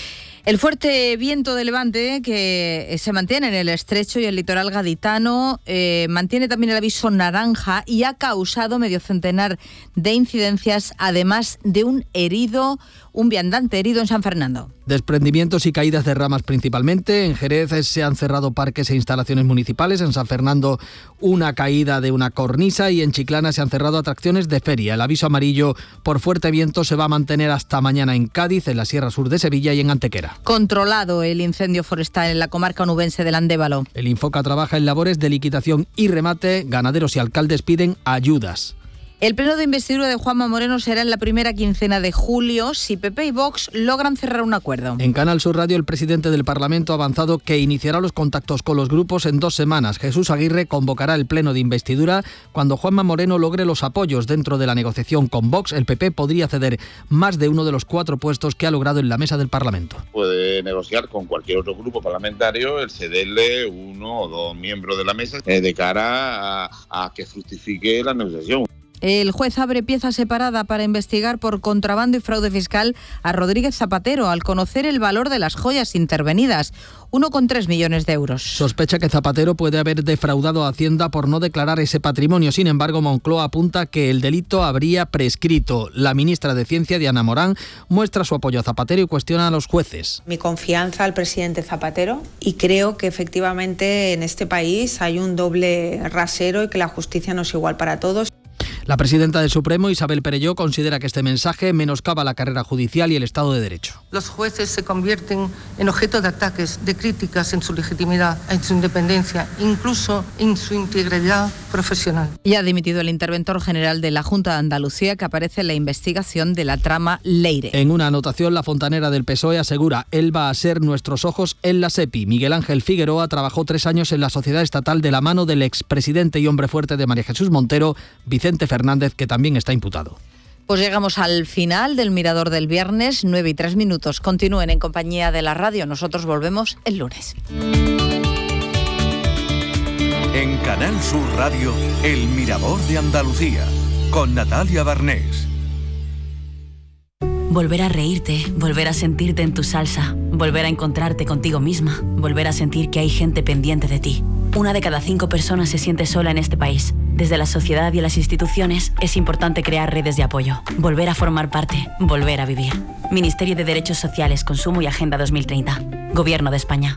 [SPEAKER 1] El fuerte viento de levante que se mantiene en el estrecho y el litoral gaditano eh, mantiene también el aviso naranja y ha causado medio centenar de incidencias, además de un herido, un viandante herido en San Fernando.
[SPEAKER 7] Desprendimientos y caídas de ramas principalmente. En Jerez se han cerrado parques e instalaciones municipales. En San Fernando una caída de una cornisa y en Chiclana se han cerrado atracciones de feria. El aviso amarillo por fuerte viento se va a mantener hasta mañana en Cádiz, en la Sierra Sur de Sevilla y en Antequera.
[SPEAKER 1] Controlado el incendio forestal en la comarca onubense del Andévalo.
[SPEAKER 7] El Infoca trabaja en labores de liquidación y remate. Ganaderos y alcaldes piden ayudas.
[SPEAKER 1] El pleno de investidura de Juanma Moreno será en la primera quincena de julio si P P y Vox logran cerrar un acuerdo.
[SPEAKER 7] En Canal Sur Radio, el presidente del Parlamento ha avanzado que iniciará los contactos con los grupos en dos semanas. Jesús Aguirre convocará el pleno de investidura cuando Juanma Moreno logre los apoyos dentro de la negociación con Vox. El P P podría ceder más de uno de los cuatro puestos que ha logrado en la mesa del Parlamento.
[SPEAKER 17] Puede negociar con cualquier otro grupo parlamentario el cederle uno o dos miembros de la mesa eh, de cara a, a que fructifique la negociación.
[SPEAKER 1] El juez abre pieza separada para investigar por contrabando y fraude fiscal a Rodríguez Zapatero al conocer el valor de las joyas intervenidas, uno coma tres millones de euros.
[SPEAKER 7] Sospecha que Zapatero puede haber defraudado a Hacienda por no declarar ese patrimonio. Sin embargo, Moncloa apunta que el delito habría prescrito. La ministra de Ciencia, Diana Morán, muestra su apoyo a Zapatero y cuestiona a los jueces.
[SPEAKER 18] Mi confianza al presidente Zapatero y creo que efectivamente en este país hay un doble rasero y que la justicia no es igual para todos.
[SPEAKER 7] La presidenta del Supremo, Isabel Perelló, considera que este mensaje menoscaba la carrera judicial y el Estado de Derecho.
[SPEAKER 19] Los jueces se convierten en objeto de ataques, de críticas en su legitimidad, en su independencia, incluso en su integridad profesional.
[SPEAKER 1] Y ha dimitido el interventor general de la Junta de Andalucía, que aparece en la investigación de la trama Leire.
[SPEAKER 7] En una anotación, la fontanera del P S O E asegura: él va a ser nuestros ojos en la SEPI. Miguel Ángel Figueroa trabajó tres años en la sociedad estatal de la mano del expresidente y hombre fuerte de María Jesús Montero, Vicente Fernández, que también está imputado.
[SPEAKER 1] Pues llegamos al final del Mirador del viernes, nueve y tres minutos. Continúen en compañía de la radio. Nosotros volvemos el lunes.
[SPEAKER 13] En Canal Sur Radio, El Mirador de Andalucía, con Natalia Barnés.
[SPEAKER 27] Volver a reírte, volver a sentirte en tu salsa, volver a encontrarte contigo misma, volver a sentir que hay gente pendiente de ti. Una de cada cinco personas se siente sola en este país. Desde la sociedad y las instituciones es importante crear redes de apoyo, volver a formar parte, volver a vivir. Ministerio de Derechos Sociales, Consumo y Agenda dos mil treinta. Gobierno de España.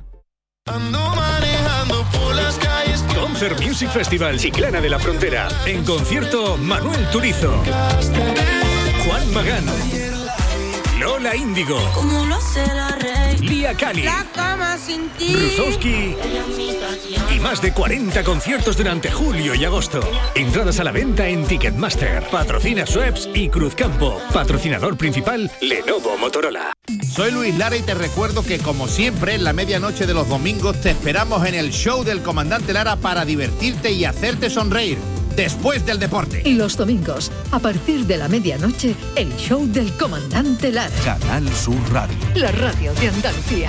[SPEAKER 28] Concert Music Festival Chiclana de la Frontera. En concierto, Manuel Turizo, Juan Magán, Lola Índigo, Lía Cali, Rusowski y más de cuarenta conciertos durante julio y agosto. Entradas a la venta en Ticketmaster. Patrocina Schweppes y Cruzcampo. Patrocinador principal, Lenovo Motorola.
[SPEAKER 29] Soy Luis Lara y te recuerdo que, como siempre, en la medianoche de los domingos te esperamos en el show del Comandante Lara para divertirte y hacerte sonreír. Después del deporte.
[SPEAKER 30] Y los domingos, a partir de la medianoche, el show del Comandante Lara.
[SPEAKER 13] Canal Sur Radio.
[SPEAKER 30] La radio de Andalucía.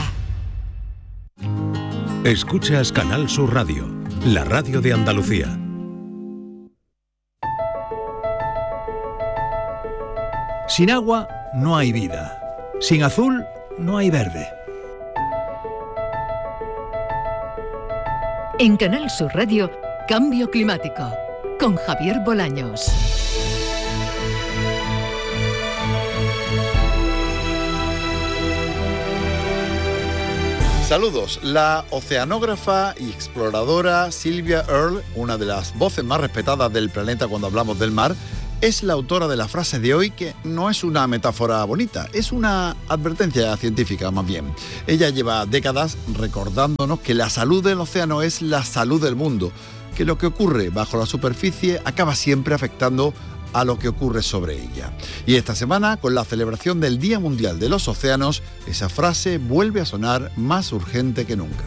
[SPEAKER 31] Escuchas Canal Sur Radio, la radio de Andalucía.
[SPEAKER 2] Sin agua no hay vida. Sin azul no hay verde.
[SPEAKER 30] En Canal Sur Radio, Cambio Climático, con Javier Bolaños.
[SPEAKER 3] Saludos. La oceanógrafa y exploradora Sylvia Earle, una de las voces más respetadas del planeta cuando hablamos del mar, es la autora de la frase de hoy, que no es una metáfora bonita, es una advertencia científica más bien. Ella lleva décadas recordándonos que la salud del océano es la salud del mundo, que lo que ocurre bajo la superficie acaba siempre afectando a lo que ocurre sobre ella. Y esta semana, con la celebración del Día Mundial de los Océanos, esa frase vuelve a sonar más urgente que nunca.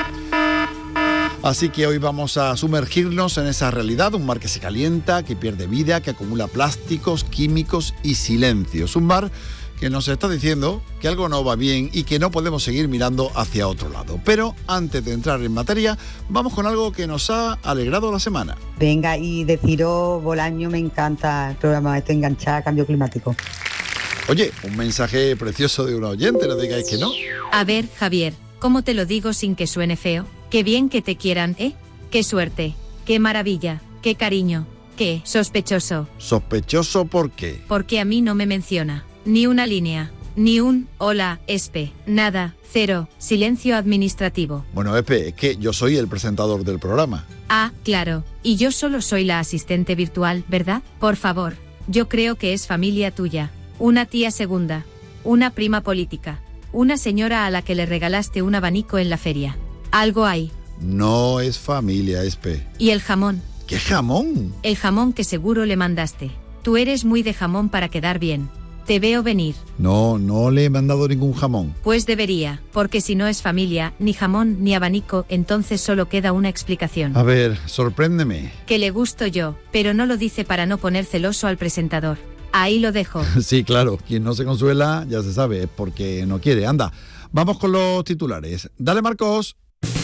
[SPEAKER 3] Así que hoy vamos a sumergirnos en esa realidad, un mar que se calienta, que pierde vida, que acumula plásticos, químicos y silencios. Un mar que nos está diciendo que algo no va bien y que no podemos seguir mirando hacia otro lado. Pero antes de entrar en materia, vamos con algo que nos ha alegrado la semana.
[SPEAKER 4] Venga, y deciros, Bolaño, me encanta el programa, estoy enganchada a Cambio Climático.
[SPEAKER 3] Oye, un mensaje precioso de un oyente, no digáis que no.
[SPEAKER 8] A ver, Javier, ¿cómo te lo digo sin que suene feo? Qué bien que te quieran, ¿eh? Qué suerte, qué maravilla, qué cariño, qué sospechoso.
[SPEAKER 3] ¿Sospechoso por qué?
[SPEAKER 8] Porque a mí no me menciona, ni una línea, ni un hola, espe, nada, cero, silencio administrativo.
[SPEAKER 3] Bueno, Espe, es que yo soy el presentador del programa.
[SPEAKER 8] Ah, claro, y yo solo soy la asistente virtual, ¿verdad? Por favor, yo creo que es familia tuya, una tía segunda, una prima política, una señora a la que le regalaste un abanico en la feria. Algo hay.
[SPEAKER 3] No es familia, Espe.
[SPEAKER 8] ¿Y el jamón?
[SPEAKER 3] ¿Qué jamón?
[SPEAKER 8] El jamón que seguro le mandaste. Tú eres muy de jamón para quedar bien. Te veo venir.
[SPEAKER 3] No, no le he mandado ningún jamón.
[SPEAKER 8] Pues debería, porque si no es familia, ni jamón ni abanico, entonces solo queda una explicación.
[SPEAKER 3] A ver, sorpréndeme.
[SPEAKER 8] Que le gusto yo, pero no lo dice para no poner celoso al presentador. Ahí lo dejo.
[SPEAKER 3] Sí, claro, quien no se consuela, ya se sabe, es porque no quiere. Anda, vamos con los titulares. Dale, Marcos.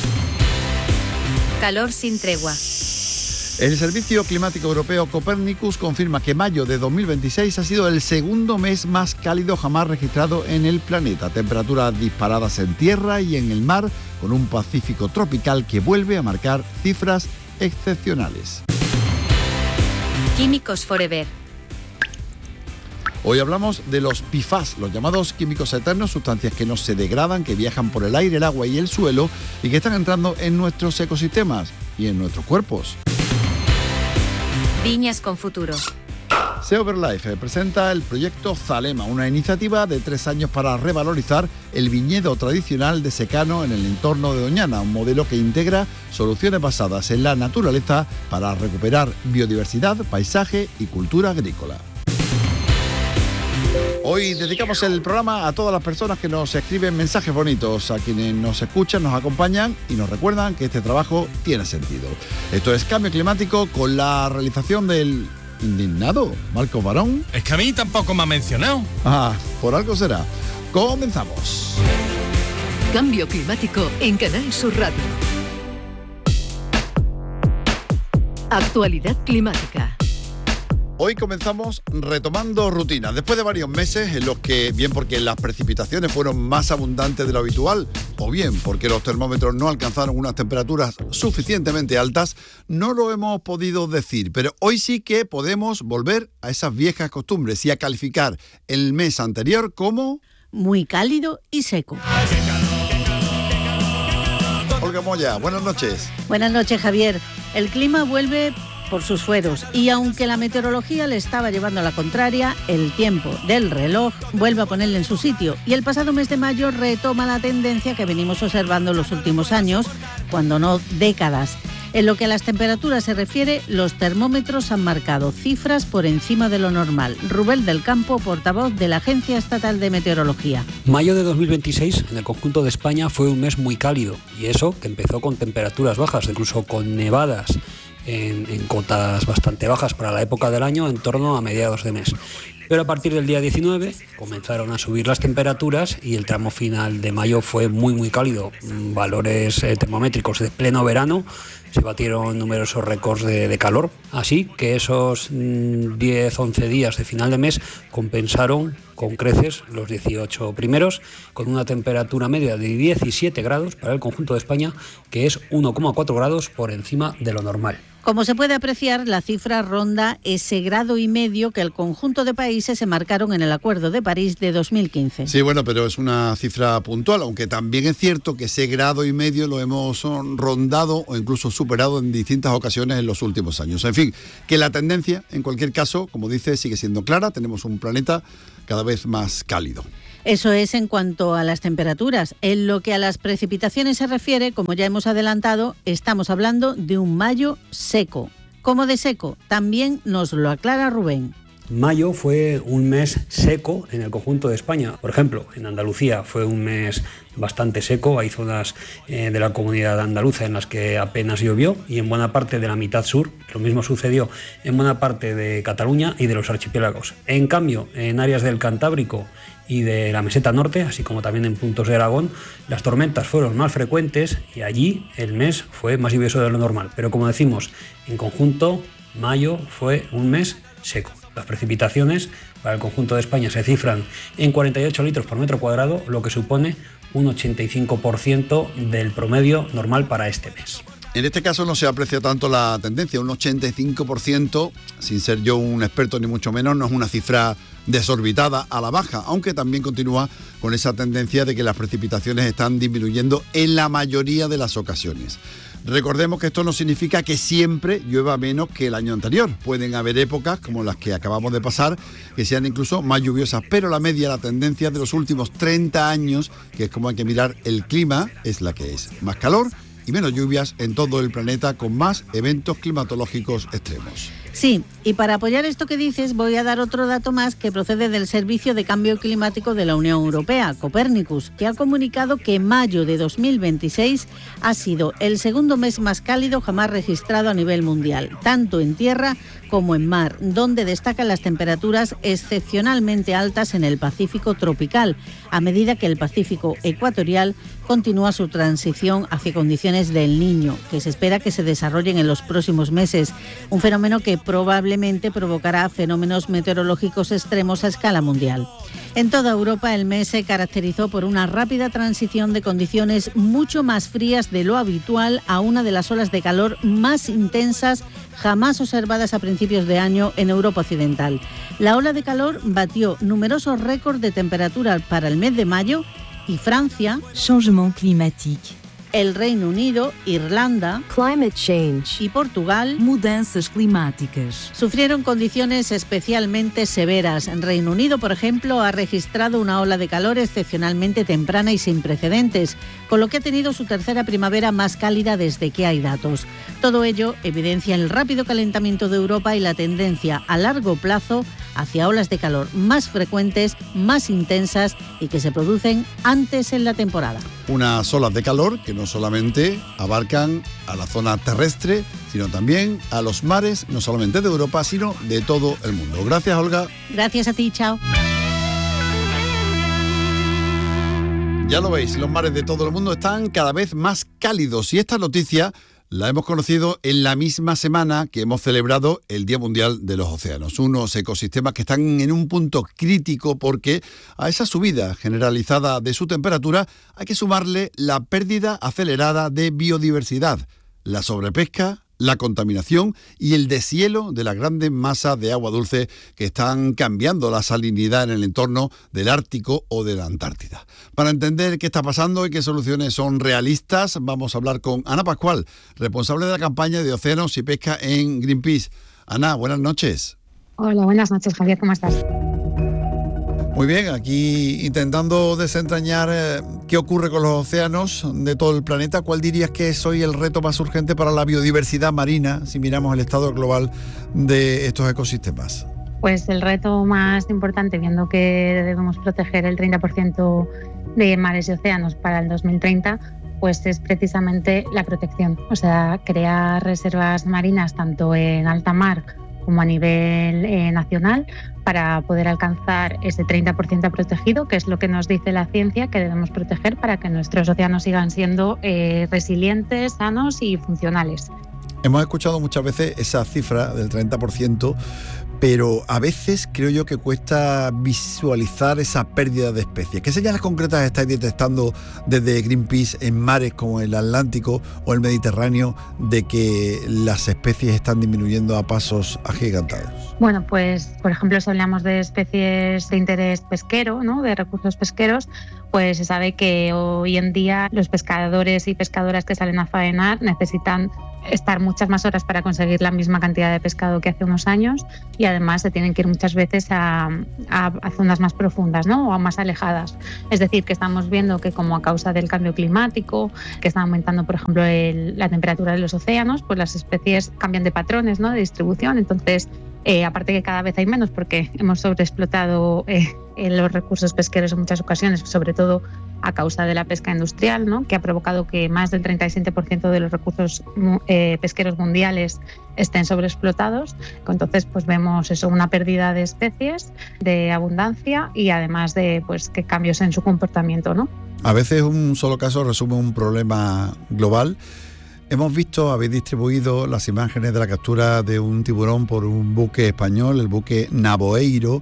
[SPEAKER 8] Calor sin tregua.
[SPEAKER 3] El Servicio Climático Europeo Copernicus confirma que mayo de dos mil veintiséis ha sido el segundo mes más cálido jamás registrado en el planeta. Temperaturas disparadas en tierra y en el mar, con un Pacífico tropical que vuelve a marcar cifras excepcionales.
[SPEAKER 8] Químicos Forever.
[SPEAKER 3] Hoy hablamos de los P F A S, los llamados químicos eternos, sustancias que no se degradan, que viajan por el aire, el agua y el suelo y que están entrando en nuestros ecosistemas y en nuestros cuerpos.
[SPEAKER 8] Viñas con futuro.
[SPEAKER 3] Seoverlife presenta el proyecto Zalema, una iniciativa de tres años para revalorizar el viñedo tradicional de secano en el entorno de Doñana, un modelo que integra soluciones basadas en la naturaleza para recuperar biodiversidad, paisaje y cultura agrícola. Hoy dedicamos el programa a todas las personas que nos escriben mensajes bonitos, a quienes nos escuchan, nos acompañan y nos recuerdan que este trabajo tiene sentido. Esto es Cambio Climático con la realización del indignado Marcos Barón.
[SPEAKER 20] Es que a mí tampoco me ha mencionado.
[SPEAKER 3] Ah, por algo será. Comenzamos.
[SPEAKER 30] Cambio Climático en Canal Sur Radio. Actualidad climática.
[SPEAKER 3] Hoy comenzamos retomando rutinas, después de varios meses en los que, bien porque las precipitaciones fueron más abundantes de lo habitual, o bien porque los termómetros no alcanzaron unas temperaturas suficientemente altas, no lo hemos podido decir, pero hoy sí que podemos volver a esas viejas costumbres y a calificar el mes anterior como...
[SPEAKER 21] muy cálido y seco.
[SPEAKER 3] Olga Moya, buenas noches.
[SPEAKER 21] Buenas noches, Javier. El clima vuelve por sus fueros y aunque la meteorología le estaba llevando a la contraria, el tiempo del reloj vuelve a ponerle en su sitio y el pasado mes de mayo retoma la tendencia que venimos observando en los últimos años, cuando no décadas. En lo que a las temperaturas se refiere, los termómetros han marcado cifras por encima de lo normal. Rubén del Campo, portavoz de la Agencia Estatal de Meteorología.
[SPEAKER 22] Mayo de dos mil veintiséis en el conjunto de España fue un mes muy cálido y eso que empezó con temperaturas bajas, incluso con nevadas en, en cotas bastante bajas para la época del año, en torno a mediados de mes. Pero a partir del día diecinueve comenzaron a subir las temperaturas y el tramo final de mayo fue muy muy cálido. Valores eh, termométricos de pleno verano se batieron numerosos récords de, de calor, así que esos mmm, diez once días de final de mes compensaron con creces los dieciocho primeros, con una temperatura media de diecisiete grados para el conjunto de España, que es uno coma cuatro grados por encima de lo normal.
[SPEAKER 21] Como se puede apreciar, la cifra ronda ese grado y medio que el conjunto de países se marcaron en el Acuerdo de París de dos mil quince.
[SPEAKER 3] Sí, bueno, pero es una cifra puntual, aunque también es cierto que ese grado y medio lo hemos rondado o incluso superado en distintas ocasiones en los últimos años. En fin, que la tendencia, en cualquier caso, como dice, sigue siendo clara. Tenemos un planeta cada vez más cálido.
[SPEAKER 21] Eso es en cuanto a las temperaturas. En lo que a las precipitaciones se refiere, como ya hemos adelantado, estamos hablando de un mayo seco. ¿Cómo de seco? También nos lo aclara Rubén.
[SPEAKER 22] Mayo fue un mes seco en el conjunto de España. Por ejemplo, en Andalucía fue un mes bastante seco. Hay zonas eh, de la comunidad andaluza en las que apenas llovió, y en buena parte de la mitad sur. Lo mismo sucedió en buena parte de Cataluña y de los archipiélagos. En cambio, en áreas del Cantábrico y de la meseta norte, así como también en puntos de Aragón, las tormentas fueron más frecuentes y allí el mes fue más lluvioso de lo normal. Pero como decimos, en conjunto, mayo fue un mes seco. Las precipitaciones para el conjunto de España se cifran en cuarenta y ocho litros por metro cuadrado, lo que supone un ochenta y cinco por ciento del promedio normal para este mes.
[SPEAKER 3] En este caso no se aprecia tanto la tendencia, un ochenta y cinco por ciento, sin ser yo un experto ni mucho menos, no es una cifra desorbitada a la baja, aunque también continúa con esa tendencia de que las precipitaciones están disminuyendo en la mayoría de las ocasiones. Recordemos que esto no significa que siempre llueva menos que el año anterior. Pueden haber épocas, como las que acabamos de pasar, que sean incluso más lluviosas, pero la media, la tendencia de los últimos treinta años, que es como hay que mirar el clima, es la que es. Más calor y menos lluvias en todo el planeta, con más eventos climatológicos extremos.
[SPEAKER 21] Sí, y para apoyar esto que dices voy a dar otro dato más que procede del Servicio de Cambio Climático de la Unión Europea, Copernicus, que ha comunicado que mayo de dos mil veintiséis ha sido el segundo mes más cálido jamás registrado a nivel mundial, tanto en tierra como en mar, donde destacan las temperaturas excepcionalmente altas en el Pacífico tropical, a medida que el Pacífico ecuatorial continúa su transición hacia condiciones del Niño, que se espera que se desarrollen en los próximos meses, un fenómeno que probablemente provocará fenómenos meteorológicos extremos a escala mundial. En toda Europa el mes se caracterizó por una rápida transición de condiciones mucho más frías de lo habitual a una de las olas de calor más intensas jamás observadas a principios de año en Europa Occidental. La ola de calor batió numerosos récords de temperatura para el mes de mayo y Francia,
[SPEAKER 6] changement climatique,
[SPEAKER 21] el Reino Unido, Irlanda,
[SPEAKER 6] climate change,
[SPEAKER 21] y Portugal,
[SPEAKER 6] mudanças climáticas,
[SPEAKER 21] sufrieron condiciones especialmente severas. En Reino Unido, por ejemplo, ha registrado una ola de calor excepcionalmente temprana y sin precedentes, con lo que ha tenido su tercera primavera más cálida desde que hay datos. Todo ello evidencia el rápido calentamiento de Europa y la tendencia a largo plazo hacia olas de calor más frecuentes, más intensas y que se producen antes en la temporada.
[SPEAKER 3] Unas olas de calor que no solamente abarcan a la zona terrestre, sino también a los mares, no solamente de Europa, sino de todo el mundo. Gracias, Olga.
[SPEAKER 21] Gracias a ti, chao.
[SPEAKER 3] Ya lo veis, los mares de todo el mundo están cada vez más cálidos y esta noticia la hemos conocido en la misma semana que hemos celebrado el Día Mundial de los Océanos, unos ecosistemas que están en un punto crítico porque a esa subida generalizada de su temperatura hay que sumarle la pérdida acelerada de biodiversidad, la sobrepesca, la contaminación y el deshielo de las grandes masas de agua dulce que están cambiando la salinidad en el entorno del Ártico o de la Antártida. Para entender qué está pasando y qué soluciones son realistas, vamos a hablar con Ana Pascual, responsable de la campaña de Océanos y Pesca en Greenpeace. Ana, buenas noches.
[SPEAKER 9] Hola, buenas noches, Javier, ¿cómo estás?
[SPEAKER 3] Muy bien, aquí intentando desentrañar eh, qué ocurre con los océanos de todo el planeta. ¿Cuál dirías que es hoy el reto más urgente para la biodiversidad marina, si miramos el estado global de estos ecosistemas?
[SPEAKER 9] Pues el reto más importante, viendo que debemos proteger el treinta por ciento de mares y océanos para el dos mil treinta, pues es precisamente la protección. O sea, crear reservas marinas tanto en alta mar como a nivel eh, nacional, para poder alcanzar ese treinta por ciento protegido, que es lo que nos dice la ciencia que debemos proteger para que nuestros océanos sigan siendo eh, resilientes, sanos y funcionales.
[SPEAKER 3] Hemos escuchado muchas veces esa cifra del treinta por ciento, pero a veces creo yo que cuesta visualizar esa pérdida de especies. ¿Qué señales concretas estáis detectando desde Greenpeace en mares como el Atlántico o el Mediterráneo de que las especies están disminuyendo a pasos agigantados?
[SPEAKER 9] Bueno, pues por ejemplo, si hablamos de especies de interés pesquero, ¿no?, de recursos pesqueros, pues se sabe que hoy en día los pescadores y pescadoras que salen a faenar necesitan estar muchas más horas para conseguir la misma cantidad de pescado que hace unos años, y además se tienen que ir muchas veces a, a, a zonas más profundas, ¿no?, o a más alejadas. Es decir, que estamos viendo que como a causa del cambio climático, que está aumentando, por ejemplo, el, la temperatura de los océanos, pues las especies cambian de patrones, ¿no?, de distribución. Entonces, Eh, aparte que cada vez hay menos porque hemos sobreexplotado eh, los recursos pesqueros en muchas ocasiones, sobre todo a causa de la pesca industrial, ¿no?, que ha provocado que más del treinta y siete por ciento de los recursos eh, pesqueros mundiales estén sobreexplotados. Entonces, pues vemos eso, una pérdida de especies, de abundancia y además de pues que cambios en su comportamiento, ¿no?
[SPEAKER 3] A veces un solo caso resume un problema global. Hemos visto, habéis distribuido las imágenes de la captura de un tiburón por un buque español, el buque Navoeiro,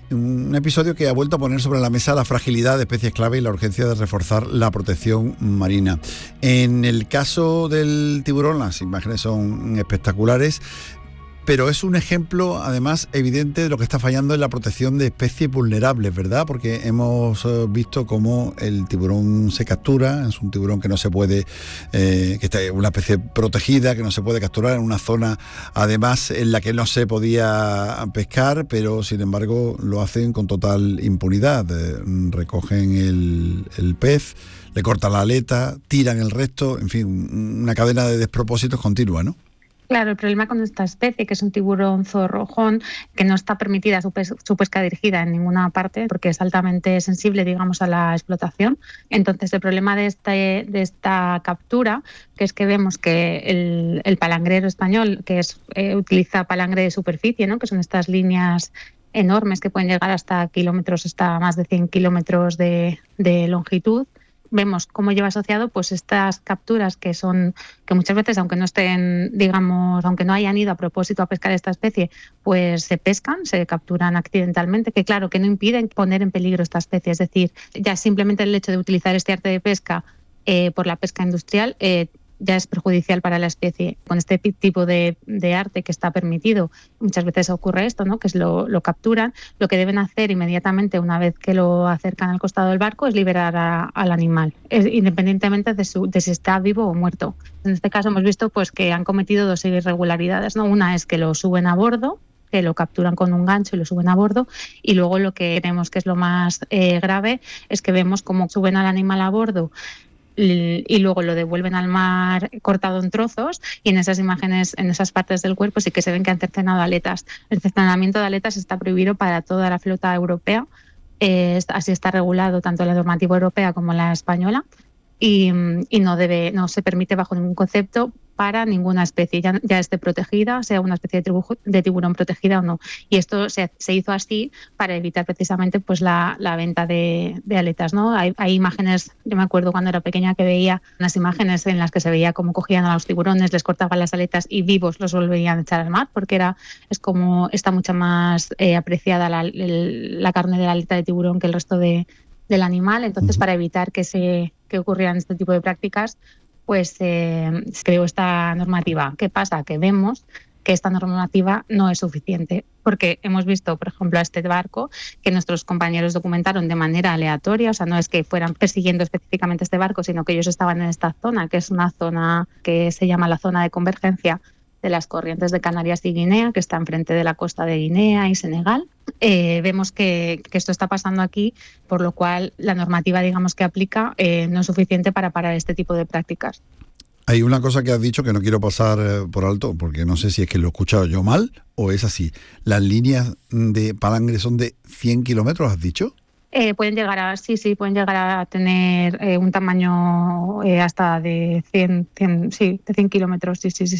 [SPEAKER 3] un episodio que ha vuelto a poner sobre la mesa la fragilidad de especies clave y la urgencia de reforzar la protección marina. En el caso del tiburón, las imágenes son espectaculares, pero es un ejemplo, además, evidente de lo que está fallando en la protección de especies vulnerables, ¿verdad? Porque hemos visto cómo el tiburón se captura, es un tiburón que no se puede, eh, que está una especie protegida, que no se puede capturar en una zona, además, en la que no se podía pescar, pero sin embargo lo hacen con total impunidad. Eh, recogen el, el pez, le cortan la aleta, tiran el resto, en fin, una cadena de despropósitos continua, ¿no?
[SPEAKER 9] Claro, el problema con esta especie, que es un tiburón zorrojón, que no está permitida su, pes- su pesca dirigida en ninguna parte porque es altamente sensible, digamos, a la explotación. Entonces, el problema de, este, de esta captura, que es que vemos que el, el palangrero español, que es eh, utiliza palangre de superficie, ¿no?, que son estas líneas enormes que pueden llegar hasta kilómetros, hasta más de cien kilómetros de, de longitud, vemos cómo lleva asociado pues estas capturas que son que muchas veces, aunque no estén, digamos, aunque no hayan ido a propósito a pescar esta especie, pues se pescan, se capturan accidentalmente, que claro, que no impiden poner en peligro esta especie. Es decir, ya simplemente el hecho de utilizar este arte de pesca eh, por la pesca industrial eh, ya es perjudicial para la especie. Con este tipo de, de arte que está permitido, muchas veces ocurre esto, ¿no?, que es lo, lo capturan. Lo que deben hacer inmediatamente, una vez que lo acercan al costado del barco, es liberar a, al animal, es, independientemente de, su, de si está vivo o muerto. En este caso hemos visto pues que han cometido dos irregularidades, ¿no? Una es que lo suben a bordo, que lo capturan con un gancho y lo suben a bordo, y luego lo que vemos que es lo más eh, grave es que vemos cómo suben al animal a bordo y luego lo devuelven al mar cortado en trozos, y en esas imágenes, en esas partes del cuerpo sí que se ven que han cercenado aletas. El cercenamiento de aletas está prohibido para toda la flota europea, eh, así está regulado tanto la normativa europea como la española, y, y no debe, no se permite bajo ningún concepto para ninguna especie, ya, ya esté protegida, sea una especie de, tribu, de tiburón protegida o no. Y esto se, se hizo así para evitar precisamente pues la, la venta de, de aletas, ¿no? Hay, hay imágenes, yo me acuerdo cuando era pequeña que veía unas imágenes en las que se veía cómo cogían a los tiburones, les cortaban las aletas y vivos los volvían a echar al mar, porque era es como está mucho más eh, apreciada la, el, la carne de la aleta de tiburón que el resto de, del animal. Entonces, para evitar que se que ocurrieran este tipo de prácticas, pues eh, se creó esta normativa. ¿Qué pasa? Que vemos que esta normativa no es suficiente, porque hemos visto, por ejemplo, a este barco que nuestros compañeros documentaron de manera aleatoria, o sea, no es que fueran persiguiendo específicamente este barco, sino que ellos estaban en esta zona, que es una zona que se llama la zona de convergencia de las corrientes de Canarias y Guinea, que está enfrente de la costa de Guinea y Senegal. Eh, vemos que, que esto está pasando aquí, por lo cual la normativa, digamos, que aplica eh, no es suficiente para parar este tipo de prácticas.
[SPEAKER 3] Hay una cosa que has dicho que no quiero pasar eh, por alto, porque no sé si es que lo he escuchado yo mal o es así. ¿Las líneas de palangre son de cien kilómetros, has dicho?
[SPEAKER 9] Eh, pueden llegar a, sí, sí, pueden llegar a tener eh, un tamaño eh, hasta de cien, cien, sí, de cien kilómetros, sí, sí, sí, sí.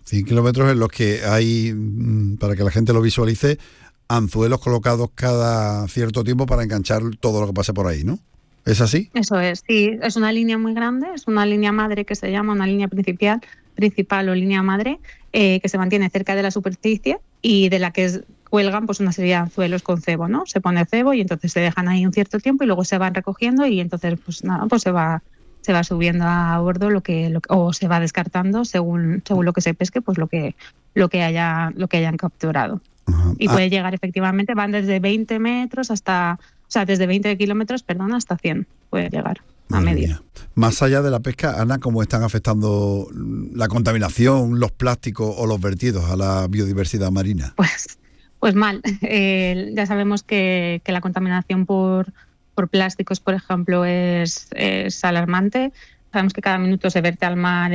[SPEAKER 3] cien kilómetros en los que hay, para que la gente lo visualice, anzuelos colocados cada cierto tiempo para enganchar todo lo que pase por ahí, ¿no? ¿Es así?
[SPEAKER 9] Eso es, sí, es una línea muy grande, es una línea madre que se llama, una línea principal, principal o línea madre, eh, que se mantiene cerca de la superficie y de la que es, cuelgan pues una serie de anzuelos con cebo, ¿no? Se pone cebo y entonces se dejan ahí un cierto tiempo y luego se van recogiendo y entonces pues nada, pues se va se va subiendo a bordo lo que, lo que o se va descartando según según lo que se pesque, pues lo que lo que haya lo que hayan capturado.
[SPEAKER 3] Ajá.
[SPEAKER 9] Y
[SPEAKER 3] Ah,
[SPEAKER 9] puede llegar efectivamente, van desde veinte metros hasta, o sea, desde veinte kilómetros, perdón, hasta cien puede llegar a
[SPEAKER 3] madre
[SPEAKER 9] medio.
[SPEAKER 3] mía. Más allá de la pesca, Ana, ¿cómo están afectando la contaminación, los plásticos o los vertidos a la biodiversidad marina?
[SPEAKER 9] Pues Pues mal. Eh, ya sabemos que, que la contaminación por, por plásticos, por ejemplo, es, es alarmante. Sabemos que cada minuto se verte al mar